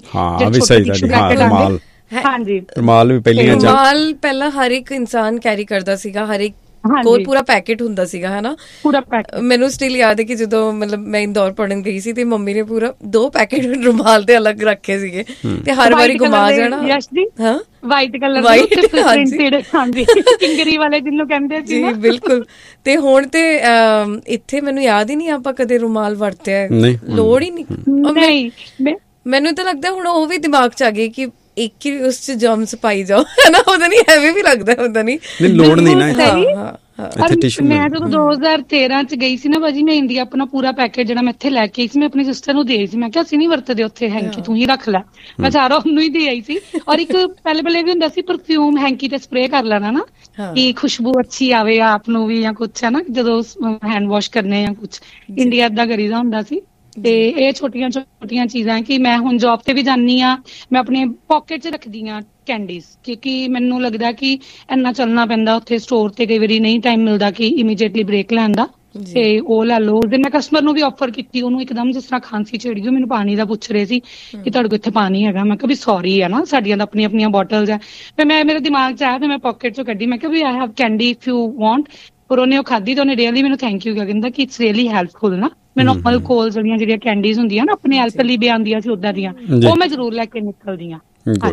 Speaker 2: ਹਾਂਜੀ ਰੁਮਾਲ ਵੀ ਪਹਿਲੀਆਂ ਰੁਮਾਲ ਪਹਿਲਾਂ ਹਰ ਇੱਕ ਇਨਸਾਨ ਕੈਰੀ ਕਰਦਾ ਸੀਗਾ, ਹਰ ਇੱਕ ਕੋਲ ਪੂਰਾ ਪੈਕੇਟ ਹੁੰਦਾ ਸੀਗਾ, ਹੈ ਨਾ, ਪੂਰਾ ਪੈਕੇਟ। ਮੈਨੂੰ ਸਟਿਲ ਯਾਦ ਹੈ ਕਿ ਜਦੋਂ ਮਤਲਬ ਮੈਂ ਇੰਦੌਰ ਪੜ੍ਹਨ ਗਈ ਸੀ ਤੇ ਮੰਮੀ ਨੇ ਪੂਰਾ ਦੋ ਪੈਕੇਟ ਰੁਮਾਲ ਦੇ ਅਲੱਗ ਰੱਖੇ ਸੀਗੇ, ਤੇ ਹਰ ਵਾਰੀ ਘੁਮਾ ਜਾਣਾ। ਹਾਂ ਵਾਈਟ ਕਲਰ ਹਾਂਜੀ ਚਿੰਗਰੀ ਵਾਲੇ ਜਿਹਨੂੰ ਕਹਿੰਦੇ ਸੀ ਜੀ, ਬਿਲਕੁਲ। ਤੇ ਹੁਣ ਤੇ ਇੱਥੇ ਮੈਨੂੰ ਯਾਦ ਹੀ ਨਹੀਂ ਆਪਾਂ ਕਦੇ ਰੁਮਾਲ ਵਰਤਿਆ, ਲੋੜ ਹੀ ਨਹੀਂ। ਮੈਨੂੰ ਤਾਂ ਲੱਗਦਾ ਹੁਣ ਉਹ ਵੀ ਦਿਮਾਗ 'ਚ ਆ ਗਈ ਕਿ ਇੱਕ ਹੀ ਉਸ 'ਚ ਜਰਮਸ ਪਾਈ ਜਾਓ, ਹੈ ਨਾ, ਉਹਦਾ ਨਹੀਂ ਐਵੇਂ ਵੀ ਲੱਗਦਾ, ਉਹਦਾ ਨਹੀਂ ਲੋੜ ਨਹੀਂ ਨਾ। ਮੈਂ ਜਦੋਂ ਦੋ ਹਜ਼ਾਰ ਤੇਰਾਂ 'ਚ ਗਈ ਸੀ ਨਾ ਭਾਜੀ, ਮੈਂ ਇੰਡੀਆ ਆਪਣਾ ਪੂਰਾ ਪੈਕੇਟ ਜਿਹੜਾ ਮੈਂ ਇੱਥੇ ਲੈ ਕੇ ਆਈ ਸੀ, ਮੈਂ ਆਪਣੀ ਸਿਸਟਰ ਨੂੰ ਦੇ ਆਈ ਸੀ। ਮੈਂ ਕਿਹਾ ਅਸੀਂ ਨਹੀਂ ਵਰਤਦੇ ਉੱਥੇ ਹੈਂਕੀ, ਤੂੰ ਹੀ ਰੱਖ ਲੈ। ਮੈਂ ਸਾਰਾ ਉਹਨੂੰ ਹੀ ਦੇ ਆਈ ਸੀ। ਔਰ ਇੱਕ ਪਹਿਲੇ ਪਹਿਲੇ ਵੀ ਹੁੰਦਾ ਸੀ ਪਰਫਿਊਮ ਹੈਂਕੀ ਤੇ ਸਪਰੇ ਕਰ ਲੈਣਾ ਨਾ, ਕਿ ਖੁਸ਼ਬੂ ਅੱਛੀ ਆਵੇ ਆਪ ਨੂੰ ਵੀ, ਜਾਂ ਕੁਛ ਹੈ ਨਾ, ਜਦੋਂ ਹੈਂਡ ਵਾਸ਼ ਕਰਨੇ ਜਾਂ ਕੁਛ। ਇੰਡੀਆ ਏਦਾਂ ਕਰੀਦਾ ਹੁੰਦਾ ਸੀ। ਤੇ ਇਹ ਛੋਟੀਆਂ ਛੋਟੀਆਂ ਚੀਜ਼ਾਂ ਕਿ ਮੈਂ ਹੁਣ ਜੌਬ ਤੇ ਵੀ ਜਾਂਦੀ ਹਾਂ, ਮੈਂ ਆਪਣੇ ਪਾਕਟ 'ਚ ਰੱਖਦੀ ਹਾਂ ਕੈਂਡੀਜ਼, ਕਿਉਂਕਿ ਮੈਨੂੰ ਲੱਗਦਾ ਕਿ ਇੰਨਾ ਚੱਲਣਾ ਪੈਂਦਾ ਉੱਥੇ ਸਟੋਰ ਤੇ, ਕਈ ਵਾਰੀ ਨਹੀਂ ਟਾਈਮ ਮਿਲਦਾ ਕਿ ਇਮੀਡੀਏਟਲੀ ਬ੍ਰੇਕ ਲੈਣ ਦਾ, ਤੇ ਉਹ ਲੈ ਲਓ। ਉਸ ਦਿਨ ਮੈਂ ਕਸਟਮਰ ਨੂੰ ਵੀ ਆਫਰ ਕੀਤੀ, ਉਹਨੂੰ ਇੱਕਦਮ ਜਿਸ ਤਰ੍ਹਾਂ ਖਾਂਸੀ ਚੜੀ ਗਈ, ਮੈਨੂੰ ਪਾਣੀ ਦਾ ਪੁੱਛ ਰਹੇ ਸੀ ਕਿ ਤੁਹਾਡੇ ਕੋਲ ਇੱਥੇ ਪਾਣੀ ਹੈਗਾ। ਮੈਂ ਕਿਹਾ ਵੀ ਸੌਰੀ ਹੈ ਨਾ, ਸਾਡੀਆਂ ਤਾਂ ਆਪਣੀਆਂ ਆਪਣੀਆਂ ਬੋਟਲਸ ਹੈ। ਫਿਰ ਮੈਂ ਮੇਰੇ ਦਿਮਾਗ 'ਚ ਆਇਆ, ਫਿਰ ਮੈਂ ਪਾਕਟ 'ਚੋਂ ਕੱਢੀ, ਮੈਂ ਕਿਹਾ ਵੀ I have candy if you want. ਪਰ ਉਹਨੇ ਉਹ ਖਾਧੀ ਤੇ ਉਹਨੇ ਰੀਅਲੀ ਮੈਨੂੰ ਥੈਂਕ ਯੂ ਕਿਹਾ, ਕਹਿੰਦਾ ਕਿ ਇਟਸ ਰੀਅਲੀ ਹੈਲਪਫੁਲ ਨਾ। ਮੈਂ ਨੋਰਮਲ ਕੋਲਸ ਜਿਹੜੀਆਂ ਜਿਹੜੀਆਂ ਕੈਂਡੀਜ਼ ਹੁੰਦੀਆਂ ਨਾ ਆਪਣੇ ਐਲਪਲੀ ਵੀ ਆਉਂਦੀਆਂ ਸੀ ਉੱਦਾਂ ਦੀਆਂ, ਉਹ ਮੈਂ ਜ਼ਰੂਰ ਲੈ ਕੇ ਨਿਕਲਦੀ ਹਾਂ।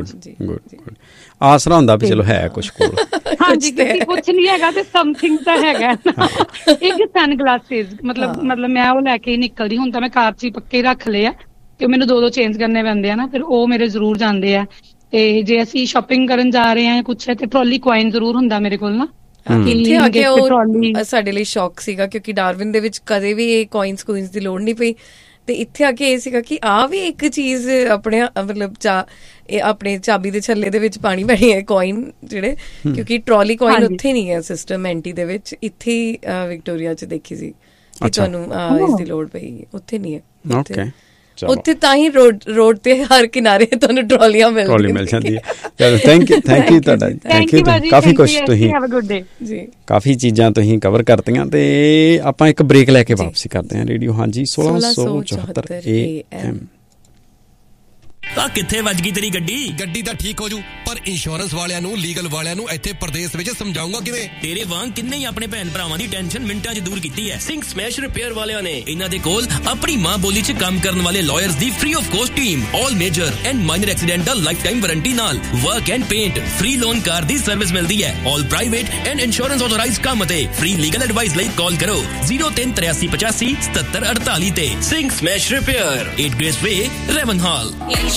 Speaker 1: ਆਸਰਾ ਹੁੰਦਾ ਵੀ ਚਲੋ ਹੈ ਕੁਛ ਕੋਲ।
Speaker 3: ਹਾਂਜੀ ਕੁਛ ਨਹੀਂ ਹੈਗਾ ਤੇ ਸਮਥਿੰਗ ਤਾਂ ਹੈਗਾ। ਇੱਕ ਸਨ ਗਲਾਸਿਸ ਮਤਲਬ ਮਤਲਬ ਮੈਂ ਉਹ ਲੈ ਕੇ ਹੀ ਨਿਕਲਦੀ। ਹੁਣ ਤਾਂ ਮੈਂ ਕਾਰ 'ਚ ਹੀ ਪੱਕੇ ਰੱਖ ਲਏ ਆ, ਕਿ ਮੈਨੂੰ ਦੋ ਦੋ ਚੇਂਜ ਕਰਨੇ ਪੈਂਦੇ ਆ ਨਾ, ਫਿਰ ਉਹ ਮੇਰੇ ਜ਼ਰੂਰ ਜਾਂਦੇ ਆ। ਤੇ ਜੇ ਅਸੀਂ ਸ਼ਾਪਿੰਗ ਕਰਨ ਜਾ ਰਹੇ ਹਾਂ ਕੁਛ ਤੇ ਟਰਾਲੀ ਕੁਆਇਨ ਜ਼ਰੂਰ ਹੁੰਦਾ ਮੇਰੇ ਕੋਲ ਨਾ।
Speaker 2: ਇੱਥੇ ਆ ਕੇ ਉਹ ਸਾਡੇ ਲਈ ਸ਼ੌਕ ਸੀਗਾ ਕਿਉਂਕਿ ਡਾਰਵਿਨ ਦੇ ਵਿੱਚ ਕਦੇ ਵੀ ਇਹ ਕੋਇਨਸ ਕੋਇਨਸ ਦੀ ਲੋੜ ਨਹੀਂ ਪਈ, ਤੇ ਇੱਥੇ ਆ ਕੇ ਇਹ ਸੀਗਾ ਕਿ ਆ ਵੀ ਇੱਕ ਚੀਜ਼ ਆਪਣੇ ਮਤਲਬ ਚਾ ਇਹ ਆਪਣੇ ਚਾਬੀ ਦੇ ਛੱਲੇ ਦੇ ਵਿੱਚ ਪਾਣੀ ਪੈਣੀ ਹੈ ਕੋਇਨ ਜਿਹੜੇ, ਕਿਉਂਕਿ ਟਰਾਲੀ ਕੋਇਨ ਉੱਥੇ ਨਹੀਂ ਹੈ ਸਿਸਟਮ ਐਂਟੀ ਦੇ ਵਿੱਚ, ਇੱਥੇ ਵਿਕਟੋਰੀਆ ਚ ਦੇਖੀ ਸੀ ਕਿ ਤੁਹਾਨੂੰ ਇਸ ਦੀ ਲੋੜ ਪਈ, ਉੱਥੇ ਨਹੀਂ ਹੈ।
Speaker 1: ਓਕੇ,
Speaker 2: ਉੱਥੇ ਤਾਂ ਹੀ ਰੋਡ ਰੋਡ ਤੇ ਹਰ ਕਿਨਾਰੇ ਤੁਹਾਨੂੰ ਟਰਾਲੀਆਂ ਮਿਲ
Speaker 1: ਮਿਲ ਜਾਂਦੀ ਹੈ। ਚਲੋ ਥੈਂਕ ਯੂ ਥੈਂਕ ਯੂ ਤੁਹਾਡਾ, ਥੈਂਕ ਯੂ। ਕਾਫੀ ਕੁਛ ਤੁਸੀਂ
Speaker 2: ਜੀ
Speaker 1: ਕਾਫੀ ਚੀਜ਼ਾਂ ਤੁਸੀਂ ਕਵਰ ਕਰਤੀਆਂ, ਤੇ ਆਪਾਂ ਇੱਕ ਬ੍ਰੇਕ ਲੈ ਕੇ ਵਾਪਸੀ ਕਰਦੇ ਹਾਂ ਰੇਡੀਓ ਹਾਂਜੀ ਸੋਲਾਂ ਸੌ ਚੌਹੱਤਰ ਏ ਐਮ।
Speaker 4: ਆ ਕਿੱਥੇ ਵੱਜ ਗਈ ਤੇਰੀ ਗੱਡੀ?
Speaker 5: ਗੱਡੀ ਤਾਂ ਠੀਕ ਹੋ ਜੂ, ਪਰ ਇੰਸ਼ੋਰੈਂਸ ਵਾਲਿਆਂ ਨੂੰ ਲੀਗਲ ਵਾਲਿਆਂ ਨੂੰ ਇੱਥੇ ਪ੍ਰਦੇਸ਼ ਵਿੱਚ ਸਮਝਾਉਂਗਾ ਕਿਵੇਂ?
Speaker 4: ਤੇਰੇ ਵਾਂਗ ਕਿੰਨੇ ਹੀ ਆਪਣੇ ਭੈਣ ਭਰਾਵਾਂ ਦੀ ਟੈਨਸ਼ਨ ਮਿੰਟਾਂ 'ਚ ਦੂਰ ਕੀਤੀ ਹੈ ਸਿੰਘ ਸਮੈਸ਼ ਰਿਪੇਅਰ ਵਾਲਿਆਂ ਨੇ। ਇਹਨਾਂ ਦੇ ਕੋਲ ਆਪਣੀ ਮਾਂ ਬੋਲੀ 'ਚ ਕੰਮ ਕਰਨ ਵਾਲੇ lawyers the free of cost team, all major and minor accidental life time warranty ਨਾਲ work and paint, free loan car the service ਮਿਲਦੀ ਹੈ, ਆਲ ਪ੍ਰਾਈਵੇਟ ਐਂਡ ਇੰਸ਼ੋਰੈਂਸ ਆਥੋਰਾਈਜ਼ਡ ਕੰਮ ਅਤੇ ਫ੍ਰੀ ਲੀਗਲ ਐਡਵਾਈਸ ਲਈ ਕਾਲ ਕਰੋ ਜ਼ੀਰੋ ਤਿੰਨ ਤਰਿਆਸੀ ਪਚਾਸੀ ਸਤੱਤਰ ਅੜਤਾਲੀ ਤੇ। Singh smash repair, eight grace ਵੇ, ਰੈਵਨ ਹਾਲ।